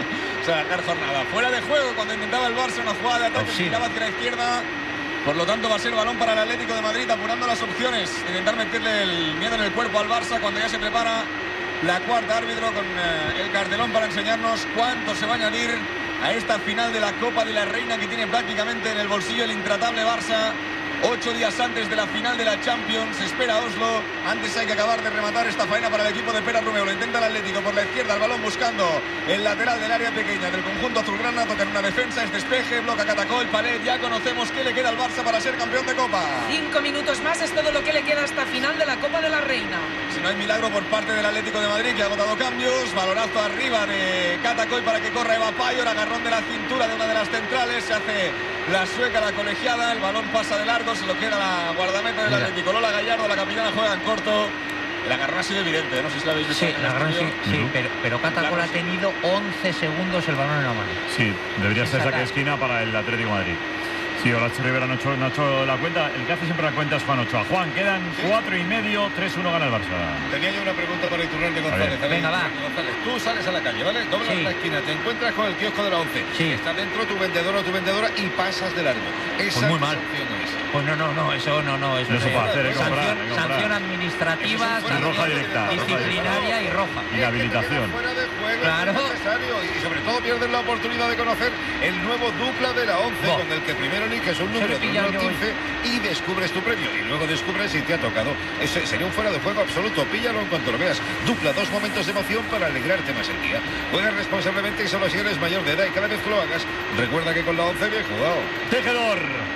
O sea, ganar jornada. Fuera de juego cuando intentaba el Barça una jugada de ataque, Sí. giraba hacia la izquierda. Por lo tanto, va a ser balón para el Atlético de Madrid, apurando las opciones. Intentar meterle el miedo en el cuerpo al Barça cuando ya se prepara la cuarta árbitro con eh, el cartelón para enseñarnos cuánto se va a añadir a esta final de la Copa de la Reina que tiene prácticamente en el bolsillo el intratable Barça. Ocho días antes de la final de la Champions, espera Oslo. Antes hay que acabar de rematar esta faena para el equipo de Pera Romeo. Lo intenta el Atlético por la izquierda, el balón buscando el lateral del área pequeña del conjunto azulgrana. Toca en una defensa, es despeje, bloca Catacol, Palet. Ya conocemos qué le queda al Barça para ser campeón de Copa. Cinco minutos más es todo lo que le queda hasta final de la Copa de la Reina. Si no hay milagro por parte del Atlético de Madrid, que ha agotado cambios. Balonazo arriba de Catacol para que corra Eva Payor. Agarrón de la cintura de una de las centrales. Se hace la sueca, la colegiada. El balón pasa de largo, se lo queda la guardameta del Mira. Atlético. Lola Gallardo, la capitana, juega en corto. El agarrón ha sido evidente, no sé si lo habéis visto. Sí, en el la gran sí, estudio. sí, pero, pero Catacol Claro, ha sí. tenido once segundos el balón en la mano. Sí, debería Sin ser saque sacar. de esquina para el Atlético de Madrid. Sí, Olache Rivera no ha, hecho, no ha hecho la cuenta. El que hace siempre la cuenta es Juan Ochoa. Juan, quedan cuatro y medio, tres uno gana el Barça. Tenía yo una pregunta para Iturralde ver, González. A ver, venga, va. Iturralde González, tú sales a la calle, ¿vale? Doblas Sí. la esquina, te encuentras con el kiosco de la once. Sí. Está dentro tu vendedor o tu vendedora y pasas de largo. Esa Pues muy mal. sanción es. Pues no, no, no, eso no, no, eso No se es, puede hacer, hay que sanción, comprar, hay que comprar. sanción administrativa, Eso es un fuera Y roja sanción directa. roja disciplinaria y roja. Y Es que habilitación. te quedas fuera de juego, Claro. es innecesario. Y sobre todo pierdes la oportunidad de conocer el nuevo dupla de la once, Buah. con el que primero eliges un Se número lo he de pillado número yo hoy. quince y descubres tu premio. Y luego descubres si te ha tocado. Ese sería un fuera de juego absoluto. Píllalo en cuanto lo veas. Dupla, dos momentos de emoción para alegrarte más el día. Juega responsablemente y solo si eres mayor de edad. Y cada vez que lo hagas, recuerda que con la once bien jugado. Tejedor.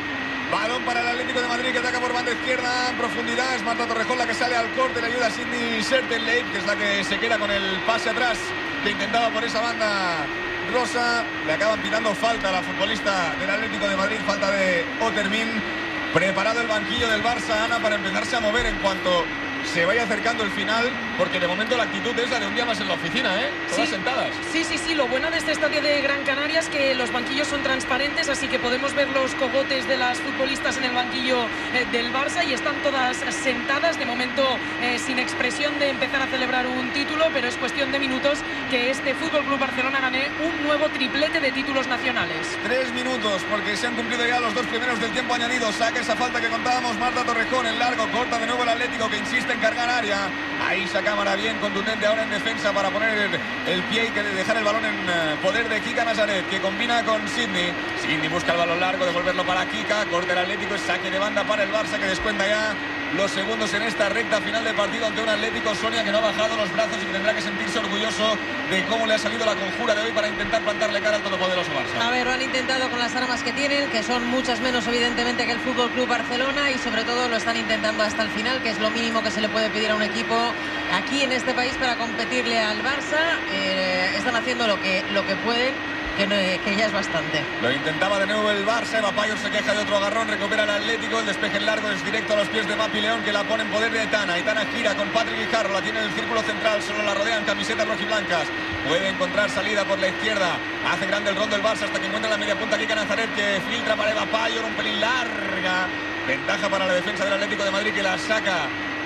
Balón para el Atlético de Madrid que ataca por banda izquierda en profundidad. Es Marta Torrejón la que sale al corte. Le ayuda a Sidney Sertenleib, que es la que se queda con el pase atrás que intentaba por esa banda Rosa. Le acaban pitando falta a la futbolista del Atlético de Madrid. Falta de Otermin. Preparado el banquillo del Barça, Ana, para empezarse a mover en cuanto se vaya acercando el final, porque de momento la actitud es la de un día más en la oficina, ¿eh? Todas Sí. sentadas. Sí, sí, sí. Lo bueno de este estadio de Gran Canaria es que los banquillos son transparentes, así que podemos ver los cogotes de las futbolistas en el banquillo eh, del Barça y están todas sentadas, de momento eh, sin expresión de empezar a celebrar un título, pero es cuestión de minutos que este F C Barcelona gane un nuevo triplete de títulos nacionales. Tres minutos, porque se han cumplido ya los dos primeros del tiempo añadido. Saca esa falta que contábamos. Marta Torrejón en largo, corta de nuevo el Atlético, que insiste en cargar área. Ahí esa cámara bien contundente ahora en defensa para poner el, el pie y que dejar el balón en uh, poder de Kika Nazaret, que combina con Sidney. Sidney busca el balón largo, devolverlo para Kika. Corta el Atlético, saque de banda para el Barça, que descuenta ya los segundos en esta recta final de partido ante un Atlético, Sonia, que no ha bajado los brazos y que tendrá que sentirse orgulloso de cómo le ha salido la conjura de hoy para intentar plantarle cara al todopoderoso Barça. A ver, lo han intentado con las armas que tienen, que son muchas menos evidentemente que el F C Barcelona, y sobre todo lo están intentando hasta el final, que es lo mínimo que se le puede pedir a un equipo aquí en este país para competirle al Barça. Eh, están haciendo lo que, lo que pueden, que, no, que ya es bastante. Lo intentaba de nuevo el Barça. Eva Payor se queja de otro agarrón, recupera el Atlético. El despeje en largo es directo a los pies de Papi León, que la pone en poder de Aitana. Aitana gira con Patrick Guijarro, la tiene en el círculo central, solo la rodean camisetas rojiblancas. Puede encontrar salida por la izquierda. Hace grande el rondo del Barça hasta que encuentra la media punta Kika Nazaret, que filtra para Eva Payor, un pelín larga. Ventaja para la defensa del Atlético de Madrid, que la saca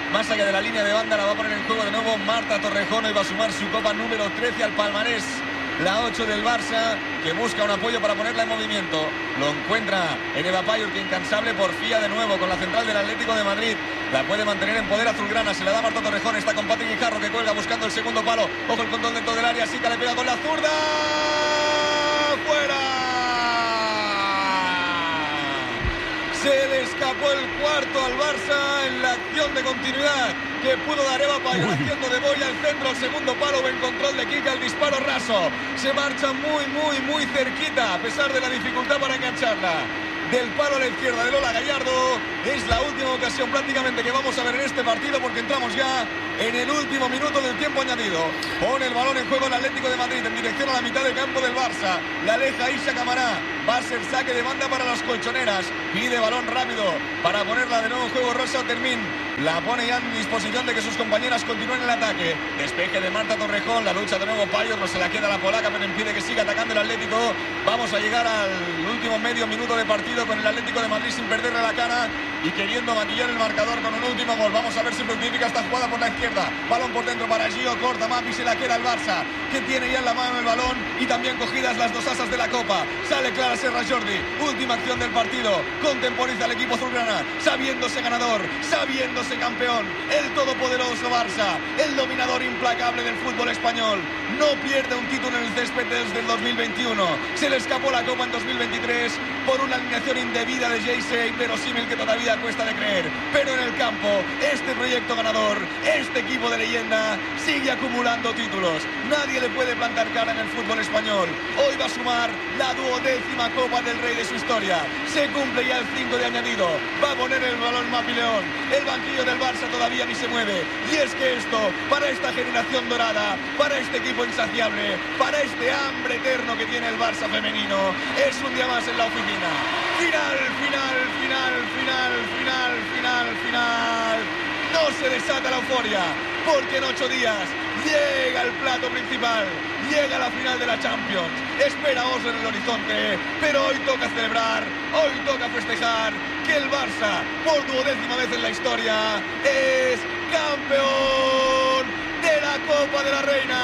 más allá de la línea de banda. La va a poner en juego de nuevo Marta Torrejón y va a sumar su copa número trece al palmarés. La ocho del Barça, que busca un apoyo para ponerla en movimiento. Lo encuentra en Eva Payur, que incansable porfía de nuevo con la central del Atlético de Madrid. La puede mantener en poder azulgrana. Se la da Marta Torrejón. Está con Patrick Guijarro, que cuelga buscando el segundo palo. Ojo el control dentro del área. Sica le pega con la zurda. ¡Fuera! Se le escapó el cuarto al Barça en la acción de continuidad que pudo dar Eva Payur, haciendo de boya al centro, al segundo palo, buen control de Kika, el disparo raso. Se marcha muy, muy, muy cerquita, a pesar de la dificultad para engancharla. Del palo a la izquierda de Lola Gallardo. Es la última ocasión prácticamente que vamos a ver en este partido, porque entramos ya en el último minuto del tiempo añadido. Pone el balón en juego el Atlético de Madrid en dirección a la mitad del campo del Barça. La aleja Isha Camará. Va a ser saque de banda para las colchoneras. Pide balón rápido para ponerla de nuevo en juego Rosa Otermin. La pone ya en disposición de que sus compañeras continúen el ataque. Despeje de Marta Torrejón. La lucha de nuevo Payos. No se la queda la polaca, pero impide que siga atacando el Atlético. Vamos a llegar al último medio minuto de partido con el Atlético de Madrid sin perderle la cara y queriendo maquillar el marcador con un último gol. Vamos a ver si fructifica esta jugada por la izquierda. Balón por dentro para Gio. Corta Mapi. Se la queda el Barça, que tiene ya en la mano el balón y también cogidas las dos asas de la Copa. Sale Clara Serra Jordi. Última acción del partido. Contemporiza al equipo azulgrana, sabiéndose ganador, sabiéndose campeón. El todopoderoso Barça, el dominador implacable del fútbol español. No pierde un título en el césped desde el dos mil veintiuno. Se le escapó la Copa en dos mil veintitrés por una alineación indebida de Jayce, inverosímil que todavía cuesta de creer. Pero en el campo, este proyecto ganador, este equipo de leyenda, sigue acumulando títulos. Nadie le puede plantar cara en el fútbol español. Hoy va a sumar la duodécima Copa del Rey de su historia. Se cumple ya el cinco de añadido. Va a poner el balón Mapi León. El banquillo del Barça todavía ni se mueve. Y es que esto, para esta generación dorada, para este equipo insaciable, para este hambre eterno que tiene el Barça femenino, es un día más en la oficina. Final, final, final, final, final, final, final. No se desata la euforia, porque en ocho días llega el plato principal, llega la final de la Champions. Espera oso en el horizonte, pero hoy toca celebrar, hoy toca festejar que el Barça, por duodécima vez en la historia, es campeón de la Copa de la Reina.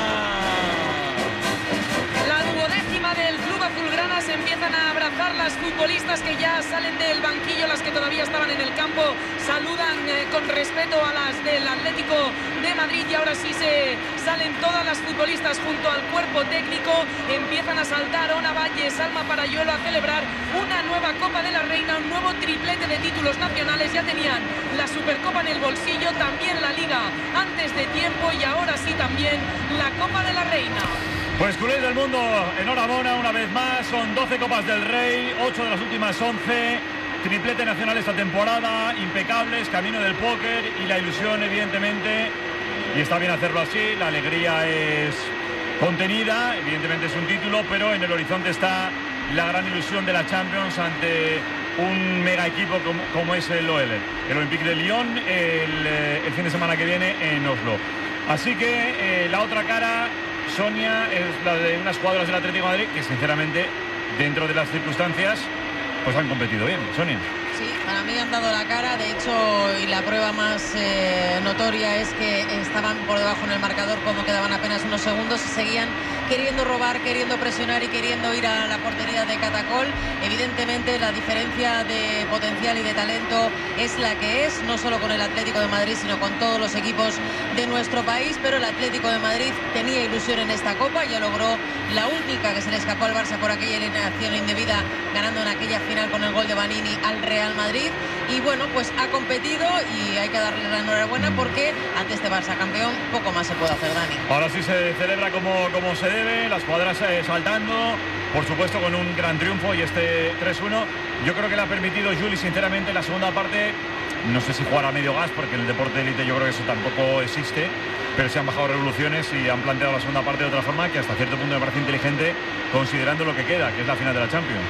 La duodécima del club azulgrana. Se empiezan a abrazar las futbolistas que ya salen del banquillo, las que todavía estaban en el campo saludan eh, con respeto a las del Atlético de Madrid, y ahora sí se salen todas las futbolistas junto al cuerpo técnico. Empiezan a saltar Ona Valle, Salma Parayuelo, a celebrar una nueva Copa de la Reina, un nuevo triplete de títulos nacionales. Ya tenían la Supercopa en el bolsillo, también la Liga antes de tiempo, y ahora sí también la Copa de la Reina. Pues culés del mundo, enhorabuena una vez más. Son doce Copas del Rey, ocho de las últimas once. Triplete nacional esta temporada, impecables, camino del póker y la ilusión, evidentemente. Y está bien hacerlo así, la alegría es contenida, evidentemente es un título, pero en el horizonte está la gran ilusión de la Champions ante un mega equipo como, como es el O L, el Olympique de Lyon, el, el fin de semana que viene en Oslo. Así que eh, la otra cara, Sonia, es la de unas jugadoras del Atlético de Madrid que sinceramente, dentro de las circunstancias, pues han competido bien. Sonia. Sí, para mí han dado la cara, de hecho, y la prueba más eh, notoria es que estaban por debajo en el marcador cuando quedaban apenas unos segundos y seguían queriendo robar, queriendo presionar y queriendo ir a la portería de Catacol. Evidentemente la diferencia de potencial y de talento es la que es, no solo con el Atlético de Madrid, sino con todos los equipos de nuestro país, pero el Atlético de Madrid tenía ilusión en esta Copa, ya logró la única que se le escapó al Barça por aquella eliminación indebida, ganando en aquella final con el gol de Vanini al Real Madrid. Y bueno, pues ha competido y hay que darle la enhorabuena porque ante este Barça campeón poco más se puede hacer, Dani. Ahora sí se celebra como, como se debe, las cuadras eh, saltando, por supuesto con un gran triunfo, y este tres uno yo creo que le ha permitido Juli, sinceramente, la segunda parte, no sé si jugar a medio gas, porque en el deporte de élite yo creo que eso tampoco existe, pero se han bajado revoluciones y han planteado la segunda parte de otra forma que hasta cierto punto me parece inteligente, considerando lo que queda, que es la final de la Champions.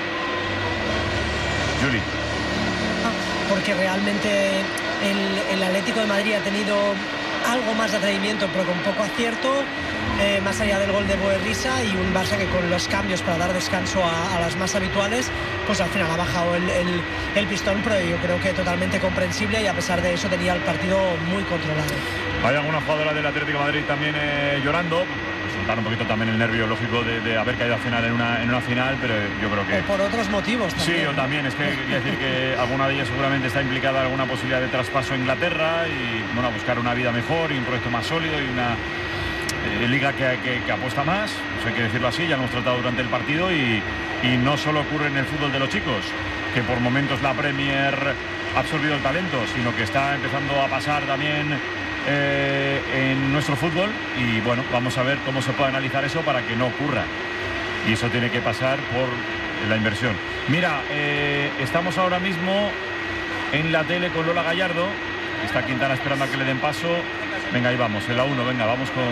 Juli. Porque realmente el, el Atlético de Madrid ha tenido algo más de atrevimiento, pero con poco acierto. eh, más allá del gol de Boerrisa, y un Barça que con los cambios para dar descanso a, a las más habituales, pues al final ha bajado el, el, el pistón, pero yo creo que totalmente comprensible, y a pesar de eso tenía el partido muy controlado. Hay alguna jugadora del Atlético de Madrid también eh, llorando, soltar un poquito también el nervio lógico de, de haber caído al final en una, en una final, pero yo creo que... O por otros motivos también. Sí, o también, es que quiere decir que alguna de ellas seguramente está implicada en alguna posibilidad de traspaso a Inglaterra y, bueno, a buscar una vida mejor y un proyecto más sólido y una eh, liga que, que, que apuesta más, eso hay que decirlo así, ya lo hemos tratado durante el partido, y, y no solo ocurre en el fútbol de los chicos, que por momentos la Premier ha absorbido el talento, sino que está empezando a pasar también eh, en nuestro fútbol, y bueno, vamos a ver cómo se puede analizar eso para que no ocurra, y eso tiene que pasar por la inversión. Mira, eh, estamos ahora mismo en la tele con Lola Gallardo, está Quintana esperando a que le den paso. Venga, ahí vamos, en la uno, venga, vamos con...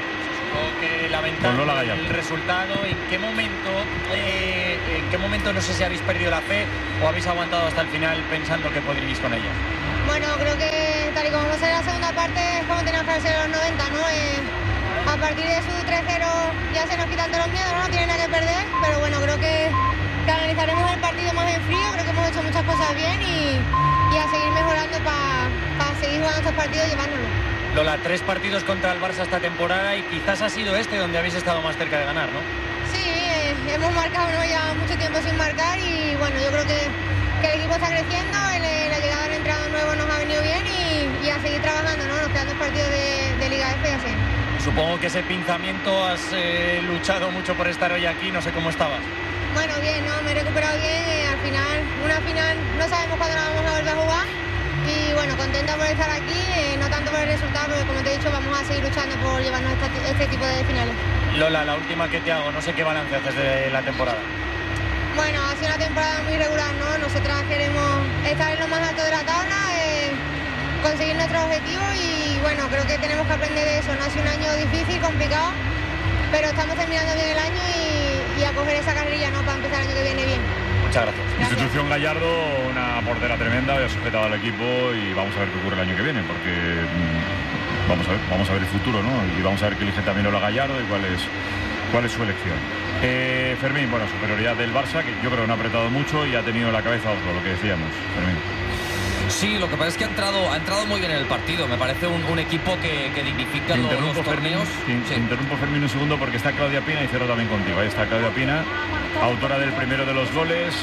que lamentando el resultado. ¿En qué momento, eh, en qué momento no sé si habéis perdido la fe o habéis aguantado hasta el final pensando que podríais con ella? Bueno, creo que tal y como va a ser la segunda parte es como teníamos que hacer en los noventa, ¿no? Eh, a partir de su tres cero ya se nos quitan todos los miedos, ¿no? No tiene nada que perder, pero bueno, creo que, que analizaremos el partido más en frío. Creo que hemos hecho muchas cosas bien y, y a seguir mejorando para pa seguir jugando estos partidos y llevárnoslo. Lola, tres partidos contra el Barça esta temporada y quizás ha sido este donde habéis estado más cerca de ganar, ¿no? Sí, eh, hemos marcado, ¿no? Ya mucho tiempo sin marcar y bueno, yo creo que, que el equipo está creciendo, el, la llegada del entrenador nuevo nos ha venido bien y, y a seguir trabajando, ¿no? Nos quedan dos partidos de, de Liga F y así. Supongo que ese pinzamiento has eh, luchado mucho por estar hoy aquí, no sé cómo estabas. Bueno, bien, ¿no? Me he recuperado bien, eh, al final, una final no sabemos cuándo la vamos a volver a jugar. Y bueno, contenta por estar aquí, eh, no tanto por el resultado, porque como te he dicho, vamos a seguir luchando por llevarnos esta, este tipo de finales. Lola, la última que te hago, no sé qué balance haces de la temporada. Bueno, ha sido una temporada muy regular, ¿no? Nosotras queremos estar en lo más alto de la tabla, eh, conseguir nuestro objetivo y bueno, creo que tenemos que aprender de eso, ¿no? Ha sido un año difícil, complicado, pero estamos terminando bien el año y, y a coger esa carrilla, ¿no? Para empezar el año que viene bien. Muchas gracias. Institución Gallardo, una portera tremenda, ha sujetado al equipo y vamos a ver qué ocurre el año que viene, porque mmm, vamos a ver, vamos a ver el futuro, ¿no? Y vamos a ver qué elige también Lola Gallardo y cuál es, cuál es su elección. Eh, Fermín, bueno, superioridad del Barça, que yo creo que no ha apretado mucho y ha tenido la cabeza otro, lo que decíamos, Fermín. Sí, lo que pasa es que ha entrado, ha entrado muy bien en el partido. Me parece un, un equipo que, que dignifica los, los torneos. Fermín, sí. Interrumpo, Fermín, un segundo, porque está Claudia Pina y cierro también contigo. Ahí está Claudia Pina, autora del primero de los goles.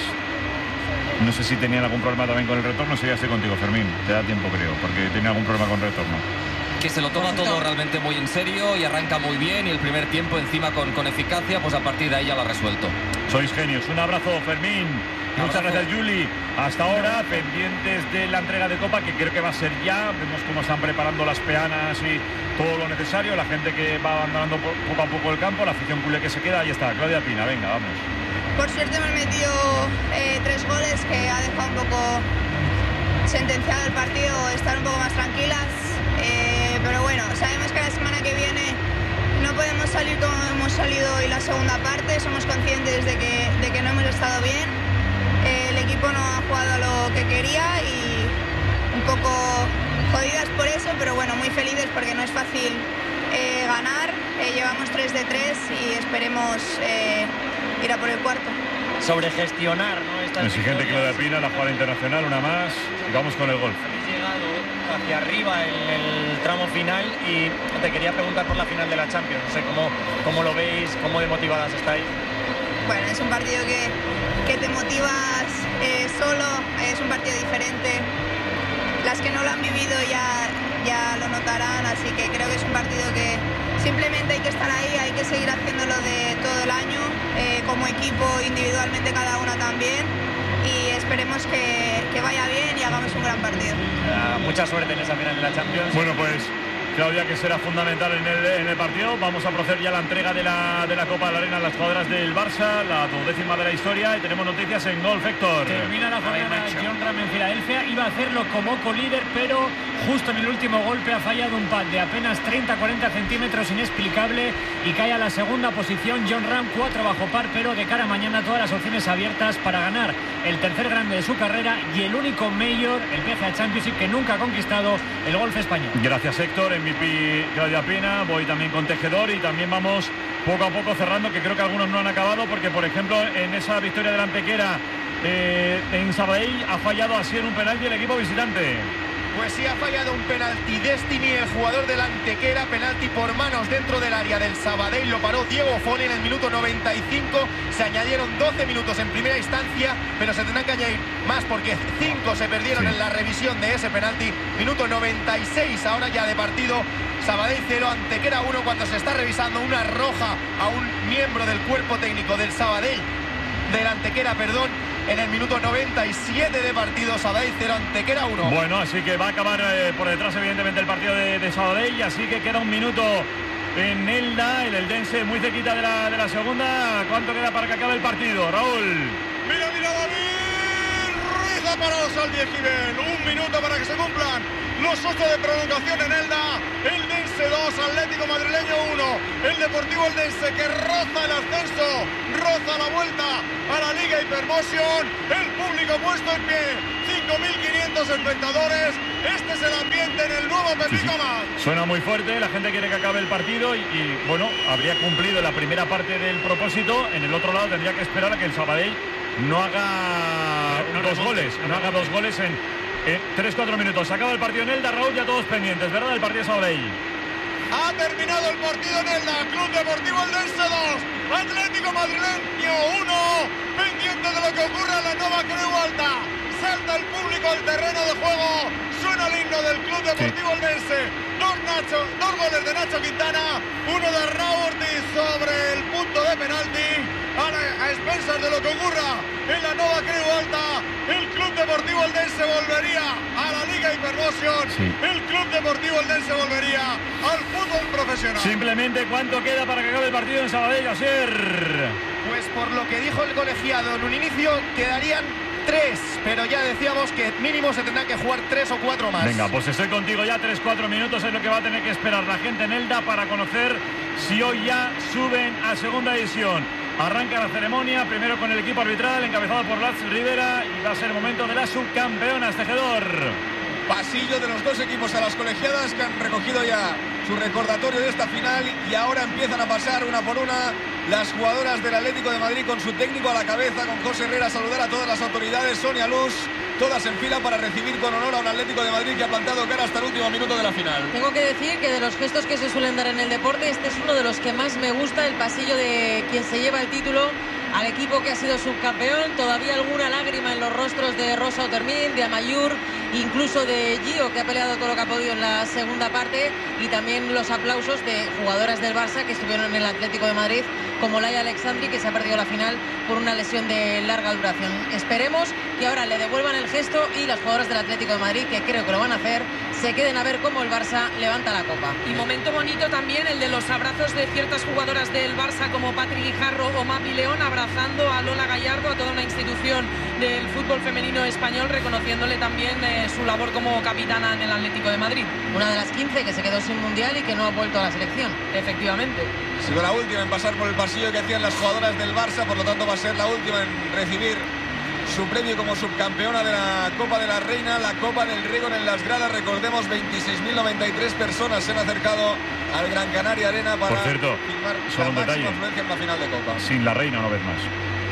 No sé si tenían algún problema también con el retorno. Sí, ya estoy contigo, Fermín. Te da tiempo, creo, porque tiene algún problema con retorno. Que se lo toma todo realmente muy en serio y arranca muy bien, y el primer tiempo encima con, con eficacia, pues a partir de ahí ya lo ha resuelto. Sois genios. Un abrazo, Fermín. Muchas gracias, Juli. Hasta ahora, pendientes de la entrega de Copa, que creo que va a ser ya. Vemos cómo están preparando las peanas y todo lo necesario. La gente que va abandonando poco a poco el campo, la afición culé que se queda. Ahí está, Claudia Pina. Venga, vamos. Por suerte me han metido eh, tres goles que ha dejado un poco sentenciado el partido, estar un poco más tranquilas. Eh, pero bueno, sabemos que la semana que viene no podemos salir como hemos salido hoy la segunda parte. Somos conscientes de que, de que no hemos estado bien. Eh, el equipo no ha jugado a lo que quería y un poco jodidas por eso, pero bueno, muy felices porque no es fácil eh, ganar. Eh, llevamos tres de tres y esperemos eh, ir a por el cuarto. Sobre gestionar, ¿no? Estas exigente que lo de Pina, la jugada internacional, una más y vamos con el gol. Habéis llegado hacia arriba en el tramo final y te quería preguntar por la final de la Champions. No sé cómo, cómo lo veis, cómo de motivadas estáis. Bueno, es un partido que, que te motivas eh, solo, es un partido diferente. Las que no lo han vivido ya, ya lo notarán, así que creo que es un partido que simplemente hay que estar ahí, hay que seguir haciéndolo de todo el año, eh, como equipo, individualmente cada una también, y esperemos que, que vaya bien y hagamos un gran partido. Uh, mucha suerte en esa final de la Champions. Bueno, pues Claudia, que será fundamental en el, en el partido. Vamos a proceder ya a la entrega de la, de la Copa de la Reina a las jugadoras del Barça, la duodécima de la historia, y tenemos noticias en Golf, Héctor. Termina la jornada John Ram en Filadelfia, iba a hacerlo como co-líder, pero justo en el último golpe ha fallado un pad de apenas treinta a cuarenta centímetros, inexplicable, y cae a la segunda posición. John Ram, cuatro bajo par, pero de cara a mañana todas las opciones abiertas para ganar el tercer grande de su carrera y el único mayor, el P G A Championship, que nunca ha conquistado el golf español. Gracias, Héctor. En M V P Claudia Pina, voy también con Tejedor y también vamos poco a poco cerrando, que creo que algunos no han acabado, porque por ejemplo en esa victoria del Antequera eh, en Sabadell ha fallado así en un penalti el equipo visitante. Pues sí, ha fallado un penalti Destiny, el jugador del Antequera, penalti por manos dentro del área del Sabadell, lo paró Diego Foni en el minuto noventa y cinco, se añadieron doce minutos en primera instancia, pero se tendrán que añadir más porque cinco se perdieron sí. en la revisión de ese penalti. Minuto noventa y seis ahora ya de partido, Sabadell cero, Antequera uno, cuando se está revisando una roja a un miembro del cuerpo técnico del Sabadell, del Antequera, perdón, en el minuto noventa y siete de partido. Sabadell cero, Antequera uno. Bueno, así que va a acabar eh, por detrás evidentemente el partido de, de Sabadell, así que queda un minuto en Elda, el Eldense muy cerquita de la, de la segunda. ¿Cuánto queda para que acabe el partido, Raúl? Mira, mira David Ruiz ha parado al Diejibel, un minuto para que se cumplan los ocho de prolongación en Elda. Eldense dos, Atlético Madrileño uno. El Deportivo Eldense que roza el ascenso, roza la vuelta a la Liga Hypermotion. El público puesto en pie, cinco mil quinientos espectadores. Este es el ambiente en el nuevo Pepito Más. Sí, sí. Suena muy fuerte, la gente quiere que acabe el partido y, y bueno, habría cumplido la primera parte del propósito. En el otro lado tendría que esperar a que el Sabadell no haga no, no dos goles, no haga dos goles en Eh, tres cuatro minutos. Se acaba el partido en Elda, Raúl, ya todos pendientes, ¿verdad? El partido de Sabadell. Ha terminado el partido en Elda. Club Deportivo Eldense dos, Atlético Madrileño uno. Pendiente de lo que ocurra en la Nova Creu Alta. Salta el público al terreno de juego. Suena el himno del Club Deportivo sí. Eldense. Dos, Nacho, dos goles de Nacho Quintana, uno de Raúl Ortiz sobre el punto de penalti. A, la, a expensas de lo que ocurra en la Nova Creu Alta, el Club Deportivo Eldense volvería a la Liga Hypermotion. Sí. El Club Deportivo Eldense volvería al fútbol profesional. Simplemente, ¿cuánto queda para que acabe el partido en Sabadell, Asier? Pues por lo que dijo el colegiado en un inicio, quedarían tres, pero ya decíamos que mínimo se tendrán que jugar tres o cuatro más. Venga, pues estoy contigo ya, tres, cuatro minutos es lo que va a tener que esperar la gente en Elda para conocer si hoy ya suben a segunda división. Arranca la ceremonia, primero con el equipo arbitral encabezado por Laz Rivera y va a ser el momento de las subcampeonas, Tejedor. Pasillo de los dos equipos a las colegiadas que han recogido ya su recordatorio de esta final y ahora empiezan a pasar una por una las jugadoras del Atlético de Madrid con su técnico a la cabeza, con José Herrera, a saludar a todas las autoridades, Sonia Luz, todas en fila para recibir con honor a un Atlético de Madrid que ha plantado cara hasta el último minuto de la final. Tengo que decir que de los gestos que se suelen dar en el deporte, este es uno de los que más me gusta, el pasillo de quien se lleva el título al equipo que ha sido subcampeón. Todavía alguna lágrima en los rostros de Rosa Otermin, de Amayur, incluso de Gio, que ha peleado todo lo que ha podido en la segunda parte, y también los aplausos de jugadoras del Barça que estuvieron en el Atlético de Madrid, como Laia Alexandri, que se ha perdido la final por una lesión de larga duración. Esperemos que ahora le devuelvan el gesto y las jugadoras del Atlético de Madrid, que creo que lo van a hacer, se queden a ver cómo el Barça levanta la copa. Y momento bonito también el de los abrazos de ciertas jugadoras del Barça como Patri Guijarro o Mapi León, abrazando a Lola Gallardo, a toda una institución del fútbol femenino español, reconociéndole también eh, su labor como capitana en el Atlético de Madrid. Una de las quince que se quedó sin mundial y que no ha vuelto a la selección. Efectivamente. Ha sido la última en pasar por el pasillo que hacían las jugadoras del Barça, por lo tanto va a ser la última en recibir su premio como subcampeona de la Copa de la Reina, la Copa del Riegor en las gradas. Recordemos, veintiséis mil noventa y tres personas se han acercado al Gran Canaria Arena para por cierto, filmar solo la un máxima detalle. afluencia en la final de Copa. Sin la Reina no ves más.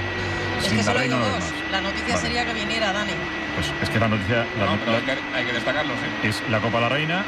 Es Sin que la solo Reina hay no dos. ves más. La noticia Vale. sería que viniera Dani. Pues es que la noticia la, No, pero la, hay, que, hay que destacarlo, sí. es la Copa de la Reina.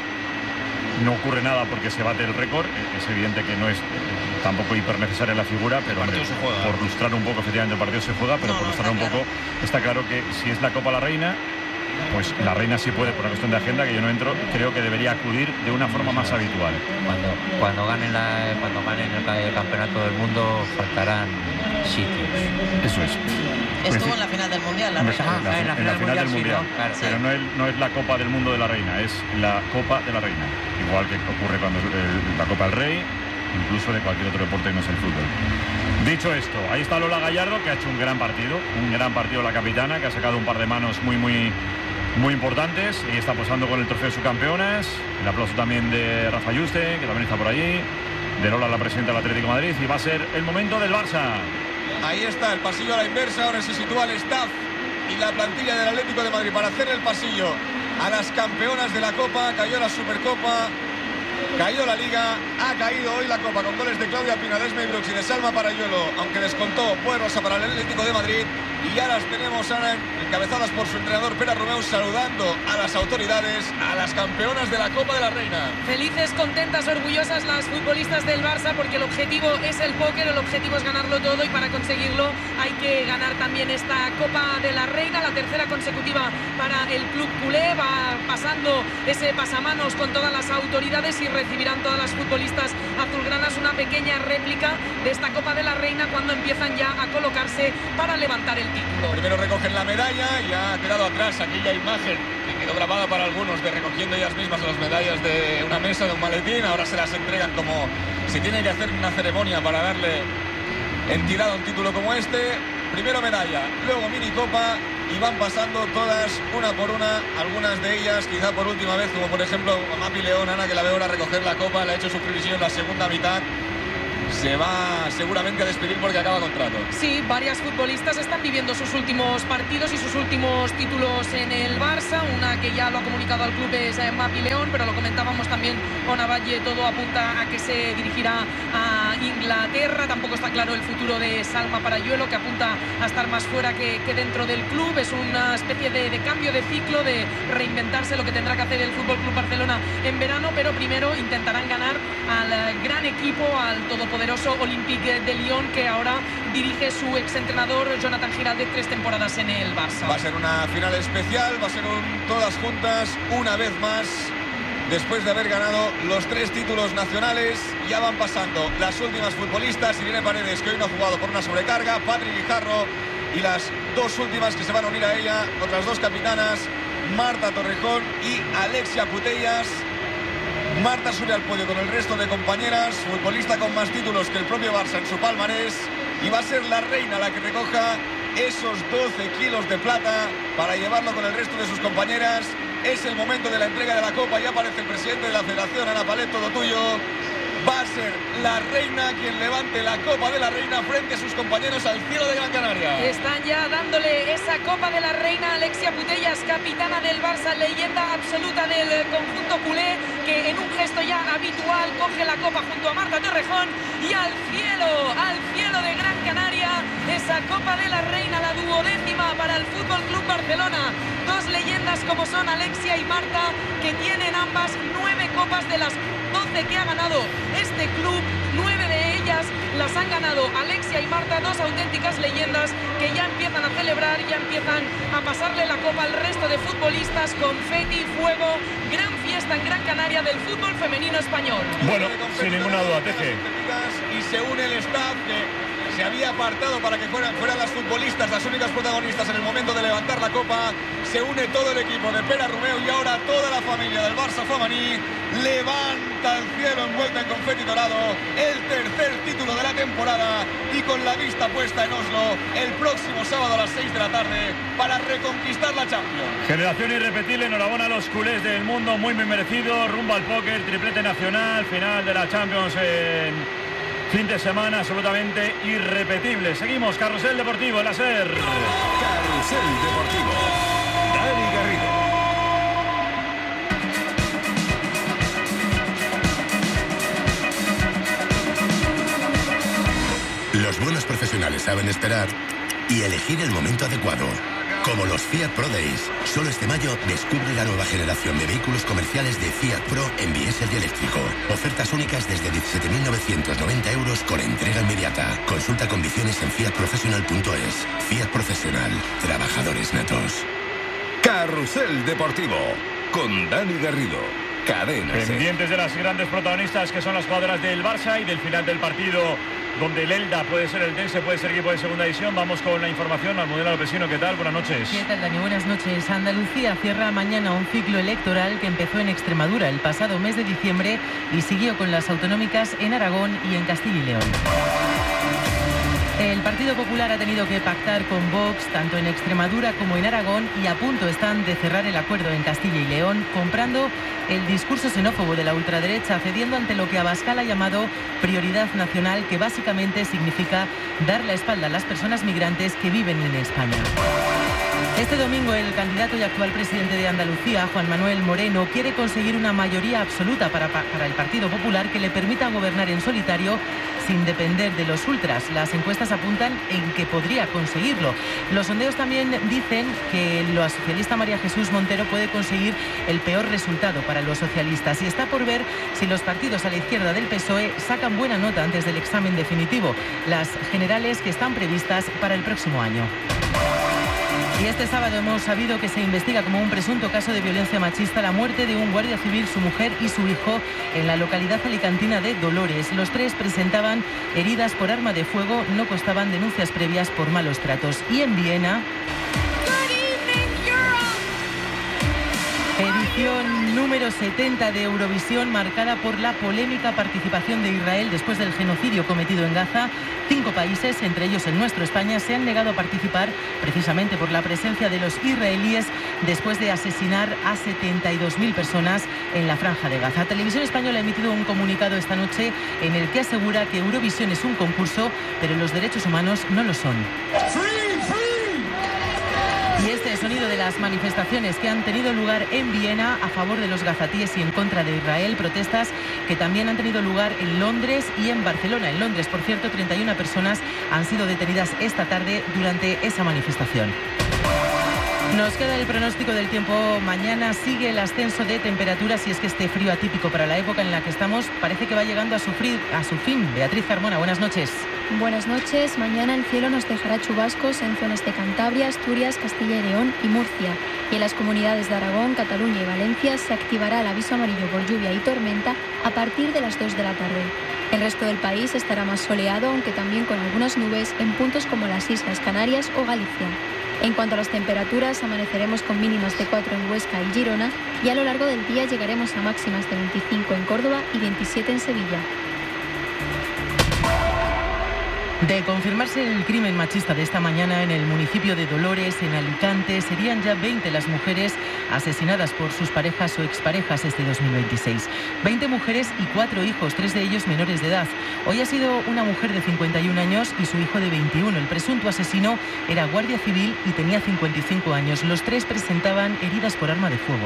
No ocurre nada porque se bate el récord. Es evidente que no es eh, tampoco hiper necesaria la figura, pero hombre, se juega. por lustrar un poco, efectivamente el partido se juega, pero No, por no, lustrar un está poco, está claro que si es la Copa de la Reina, pues la Reina sí puede, por una cuestión de agenda que yo no entro, creo que debería acudir de una forma más habitual. Cuando, cuando ganen la, cuando ganen el, el campeonato del mundo faltarán sitios. Eso es. Estuvo en la final del mundial, la Hombre, Reina. en la, en la final, final del sí, mundial, ¿no? Claro, pero sí. no es, no es la Copa del Mundo de la Reina, es la Copa de la Reina, igual que ocurre cuando es el- la Copa del Rey, incluso de cualquier otro deporte que no es el fútbol. Dicho esto, ahí está Lola Gallardo, que ha hecho un gran partido, un gran partido la capitana, que ha sacado un par de manos muy muy muy importantes y está posando con el trofeo de subcampeonas. El aplauso también de Rafa Yuste, que también está por allí, de Lola, la presidenta del Atlético de Madrid, y va a ser el momento del Barça. Ahí está el pasillo a la inversa, ahora se sitúa el staff y la plantilla del Atlético de Madrid para hacer el pasillo a las campeonas de la Copa. Cayó la Supercopa Caído la Liga, ha caído hoy la Copa con goles de Claudia Pina, de Esme Brooks y de Salma Parayuelo, aunque descontó Buerrosa para el Atlético de Madrid. Y ya las tenemos ahora encabezadas por su entrenador Pere Romeu, saludando a las autoridades, a las campeonas de la Copa de la Reina. Felices, contentas, orgullosas las futbolistas del Barça, porque el objetivo es el póker, el objetivo es ganarlo todo, y para conseguirlo hay que ganar también esta Copa de la Reina, la tercera consecutiva para el club culé. Va pasando ese pasamanos con todas las autoridades y recibirán todas las futbolistas azulgranas una pequeña réplica de esta Copa de la Reina cuando empiezan ya a colocarse para levantar el título. Primero recogen la medalla, ya ha quedado atrás aquella imagen que quedó grabada para algunos de recogiendo ellas mismas las medallas de una mesa, de un maletín. Ahora se las entregan como si tiene que hacer una ceremonia para darle entidad a un título como este. Primero medalla, luego mini copa, y van pasando todas una por una, algunas de ellas quizá por última vez, como por ejemplo Mapi León, Ana, que la veo ahora recoger la copa, le ha hecho su previsión en la segunda mitad. Se va seguramente a despedir porque acaba contrato. Sí, varias futbolistas están viviendo sus últimos partidos y sus últimos títulos en el Barça. Una que ya lo ha comunicado al club es Mapi León, pero lo comentábamos también con Avalle, todo apunta a que se dirigirá a Inglaterra. Tampoco está claro el futuro de Salma Parayuelo, que apunta a estar más fuera que, que dentro del club. Es una especie de, de cambio de ciclo, de reinventarse lo que tendrá que hacer el Fútbol Club Barcelona en verano, pero primero intentarán ganar al gran equipo, al todopoderoso Olympique de Lyon, que ahora dirige su exentrenador Jonathan Giraldez, tres temporadas en el Barça. Va a ser una final especial, va a ser un todas juntas, una vez más. Después de haber ganado los tres títulos nacionales, ya van pasando las últimas futbolistas. Irene Paredes, que hoy no ha jugado por una sobrecarga, Patri Guijarro, y las dos últimas que se van a unir a ella, otras dos capitanas, Marta Torrejón y Alexia Putellas. Marta sube al podio con el resto de compañeras, futbolista con más títulos que el propio Barça en su palmarés, y va a ser la reina la que recoja esos doce kilos de plata para llevarlo con el resto de sus compañeras. Es el momento de la entrega de la copa, ya aparece el presidente de la federación, Ana Palet, todo tuyo. Va a ser la reina quien levante la Copa de la Reina frente a sus compañeros al cielo de Gran Canaria. Están ya dándole esa Copa de la Reina a Alexia Putellas, capitana del Barça, leyenda absoluta del conjunto culé, que en un gesto ya habitual coge la copa junto a Marta Torrejón, y al cielo, al cielo de Gran Canaria, esa Copa de la Reina, la duodécima para el Fútbol Club Barcelona. Dos leyendas como son Alexia y Marta, que tienen ambas nueve copas de las doce que ha ganado este club. Nueve de ellas las han ganado Alexia y Marta, dos auténticas leyendas que ya empiezan a celebrar, ya empiezan a pasarle la copa al resto de futbolistas. Confeti, fuego, gran fiesta en Gran Canaria del fútbol femenino español. Bueno, sin ninguna duda, Teje. Y se une el staff que se había apartado para que fueran, fueran las futbolistas las únicas protagonistas en el momento de levantar la copa. Se une todo el equipo de Pere Romeu, y ahora toda la familia del Barça femení levanta al cielo envuelta en confeti dorado el tercer título de la temporada, y con la vista puesta en Oslo el próximo sábado a las seis de la tarde para reconquistar la Champions. Generación irrepetible, enhorabuena a los culés del mundo, muy muy merecido, rumbo al póker, triplete nacional, final de la Champions en fin de semana absolutamente irrepetible. Seguimos, Carrusel Deportivo, el SER. Carrusel Deportivo, Dani Garrido. Los buenos profesionales saben esperar y elegir el momento adecuado. Como los Fiat Pro Days. Solo este mayo descubre la nueva generación de vehículos comerciales de Fiat Pro en diésel y eléctrico. Ofertas únicas desde diecisiete mil novecientos noventa euros con entrega inmediata. Consulta condiciones en fiat professional punto es. Fiat Profesional. Trabajadores natos. Carrusel Deportivo. Con Dani Garrido. Cadena SER. Pendientes de las grandes protagonistas que son las jugadoras del Barça y del final del partido, donde el Elda puede ser el Tense, puede ser equipo de segunda división. Vamos con la información. Almudena Lopesino, ¿qué tal? Buenas noches. ¿Qué tal, Dani? Buenas noches. Andalucía cierra mañana un ciclo electoral que empezó en Extremadura el pasado mes de diciembre y siguió con las autonómicas en Aragón y en Castilla y León. El Partido Popular ha tenido que pactar con Vox tanto en Extremadura como en Aragón, y a punto están de cerrar el acuerdo en Castilla y León, comprando el discurso xenófobo de la ultraderecha, cediendo ante lo que Abascal ha llamado prioridad nacional, que básicamente significa dar la espalda a las personas migrantes que viven en España. Este domingo el candidato y actual presidente de Andalucía, Juan Manuel Moreno, quiere conseguir una mayoría absoluta para, para el Partido Popular que le permita gobernar en solitario sin depender de los ultras. Las encuestas apuntan en que podría conseguirlo. Los sondeos también dicen que la socialista María Jesús Montero puede conseguir el peor resultado para los socialistas y está por ver si los partidos a la izquierda del P S O E sacan buena nota antes del examen definitivo, las generales que están previstas para el próximo año. Y este sábado hemos sabido que se investiga como un presunto caso de violencia machista la muerte de un guardia civil, su mujer y su hijo en la localidad alicantina de Dolores. Los tres presentaban heridas por arma de fuego, no constaban denuncias previas por malos tratos. Y en Viena... Edición número setenta de Eurovisión, marcada por la polémica participación de Israel después del genocidio cometido en Gaza. Cinco países, entre ellos el nuestro, España, se han negado a participar precisamente por la presencia de los israelíes después de asesinar a setenta y dos mil personas en la Franja de Gaza. Televisión Española ha emitido un comunicado esta noche en el que asegura que Eurovisión es un concurso, pero los derechos humanos no lo son. Y este sonido de las manifestaciones que han tenido lugar en Viena a favor de los gazatíes y en contra de Israel, protestas que también han tenido lugar en Londres y en Barcelona. En Londres, por cierto, treinta y una personas han sido detenidas esta tarde durante esa manifestación. Nos queda el pronóstico del tiempo. Mañana sigue el ascenso de temperaturas y es que este frío atípico para la época en la que estamos parece que va llegando a sufrir a su fin. Beatriz Carmona, buenas noches. Buenas noches. Mañana el cielo nos dejará chubascos en zonas de Cantabria, Asturias, Castilla y León y Murcia. Y en las comunidades de Aragón, Cataluña y Valencia se activará el aviso amarillo por lluvia y tormenta a partir de las dos de la tarde. El resto del país estará más soleado, aunque también con algunas nubes en puntos como las Islas Canarias o Galicia. En cuanto a las temperaturas, amaneceremos con mínimas de cuatro en Huesca y Girona y a lo largo del día llegaremos a máximas de veinticinco en Córdoba y veintisiete en Sevilla. De confirmarse el crimen machista de esta mañana en el municipio de Dolores, en Alicante, serían ya veinte las mujeres asesinadas por sus parejas o exparejas este dos mil veintiséis. veinte mujeres y cuatro hijos, tres de ellos menores de edad. Hoy ha sido una mujer de cincuenta y un años y su hijo de veintiuno. El presunto asesino era guardia civil y tenía cincuenta y cinco años. Los tres presentaban heridas por arma de fuego.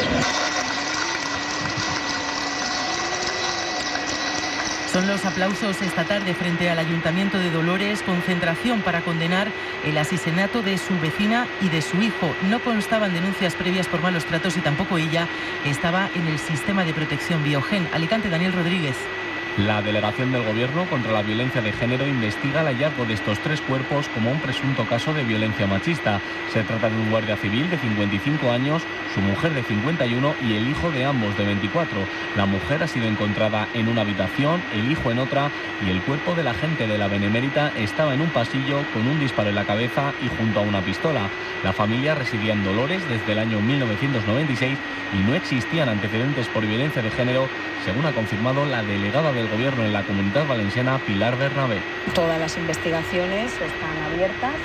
Son los aplausos esta tarde frente al Ayuntamiento de Dolores, concentración para condenar el asesinato de su vecina y de su hijo. No constaban denuncias previas por malos tratos y tampoco ella estaba en el sistema de protección Biogen. Alicante, Daniel Rodríguez. La Delegación del Gobierno contra la Violencia de Género investiga el hallazgo de estos tres cuerpos como un presunto caso de violencia machista. Se trata de un guardia civil de cincuenta y cinco años, su mujer de cincuenta y uno y el hijo de ambos de veinticuatro. La mujer ha sido encontrada en una habitación, el hijo en otra y el cuerpo del agente de la Benemérita estaba en un pasillo con un disparo en la cabeza y junto a una pistola. La familia residía en Dolores desde el año mil novecientos noventa y seis y no existían antecedentes por violencia de género, según ha confirmado la delegada del Gobierno en la Comunidad Valenciana, Pilar Bernabé. Todas las investigaciones están abiertas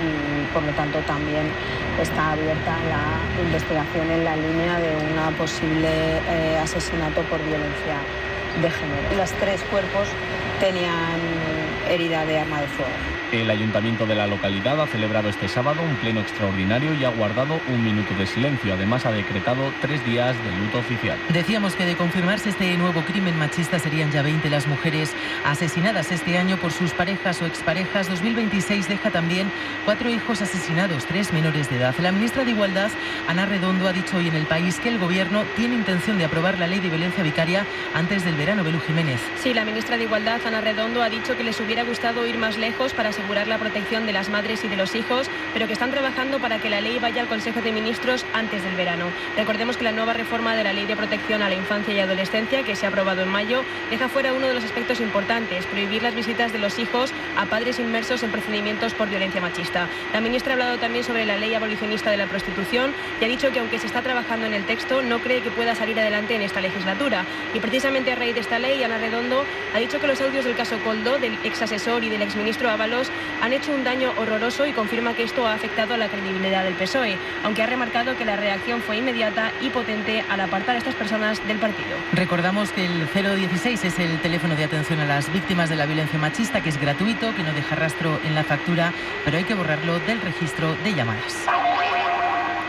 y por lo tanto también está abierta la investigación en la línea de una posible eh, asesinato por violencia de género. Los tres cuerpos tenían herida de arma de fuego. El ayuntamiento de la localidad ha celebrado este sábado un pleno extraordinario y ha guardado un minuto de silencio. Además, ha decretado tres días de luto oficial. Decíamos que de confirmarse este nuevo crimen machista serían ya veinte las mujeres asesinadas este año por sus parejas o exparejas. dos mil veintiséis deja también cuatro hijos asesinados, tres menores de edad. La ministra de Igualdad, Ana Redondo, ha dicho hoy en El País que el Gobierno tiene intención de aprobar la ley de violencia vicaria antes del verano. Belú Jiménez. Sí, la ministra de Igualdad, Ana Redondo, ha dicho que les hubiera gustado ir más lejos para asegurar la protección de las madres y de los hijos, pero que están trabajando para que la ley vaya al Consejo de Ministros antes del verano. Recordemos que la nueva reforma de la Ley de Protección a la Infancia y Adolescencia, que se ha aprobado en mayo, deja fuera uno de los aspectos importantes: prohibir las visitas de los hijos a padres inmersos en procedimientos por violencia machista. La ministra ha hablado también sobre la ley abolicionista de la prostitución y ha dicho que aunque se está trabajando en el texto, no cree que pueda salir adelante en esta legislatura. Y precisamente a raíz de esta ley, Ana Redondo ha dicho que los audios del caso Coldo, del exasesor y del exministro Ábalos, han hecho un daño horroroso y confirma que esto ha afectado a la credibilidad del P S O E, aunque ha remarcado que la reacción fue inmediata y potente al apartar a estas personas del partido. Recordamos que el cero dieciséis es el teléfono de atención a las víctimas de la violencia machista, que es gratuito, que no deja rastro en la factura, pero hay que borrarlo del registro de llamadas.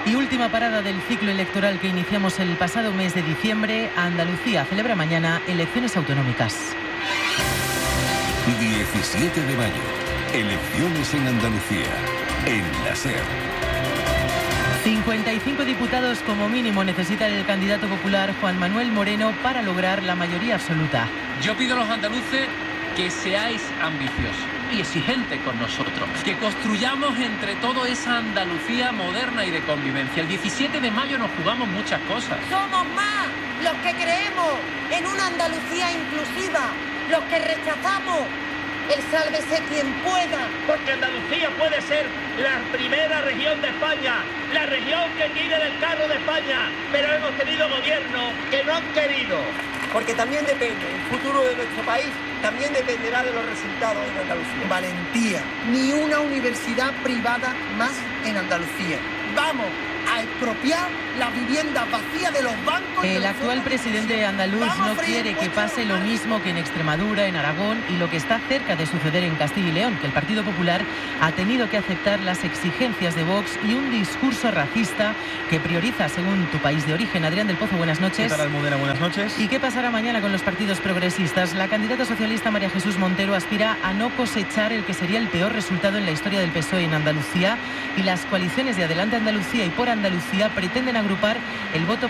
Y última parada del ciclo electoral que iniciamos el pasado mes de diciembre. Andalucía celebra mañana elecciones autonómicas. diecisiete de mayo. Elecciones en Andalucía. En la SER. cincuenta y cinco diputados como mínimo necesita el candidato popular Juan Manuel Moreno para lograr la mayoría absoluta. Yo pido a los andaluces que seáis ambiciosos y exigentes con nosotros, que construyamos entre todos esa Andalucía moderna y de convivencia. El diecisiete de mayo nos jugamos muchas cosas. Somos más los que creemos en una Andalucía inclusiva, los que rechazamos el sálvese quien pueda. Porque Andalucía puede ser la primera región de España, la región que tire del carro de España, pero hemos tenido gobiernos que no han querido. Porque también depende, el futuro de nuestro país también dependerá de los resultados en Andalucía. Valentía, ni una universidad privada más en Andalucía. Vamos a expropiar la vivienda vacía de los bancos. El actual presidente andaluz no quiere que pase lo mismo que en Extremadura, en Aragón y lo que está cerca de suceder en Castilla y León, que el Partido Popular ha tenido que aceptar las exigencias de Vox y un discurso racista que prioriza según tu país de origen. Adrián del Pozo, buenas noches. ¿Qué tal, Almudena? Buenas noches. ¿Y qué pasará mañana con los partidos progresistas? La candidata socialista María Jesús Montero aspira a no cosechar el que sería el peor resultado en la historia del P S O E en Andalucía, y las coaliciones de Adelante Andalucía y Por Andalucía pretenden agrupar el voto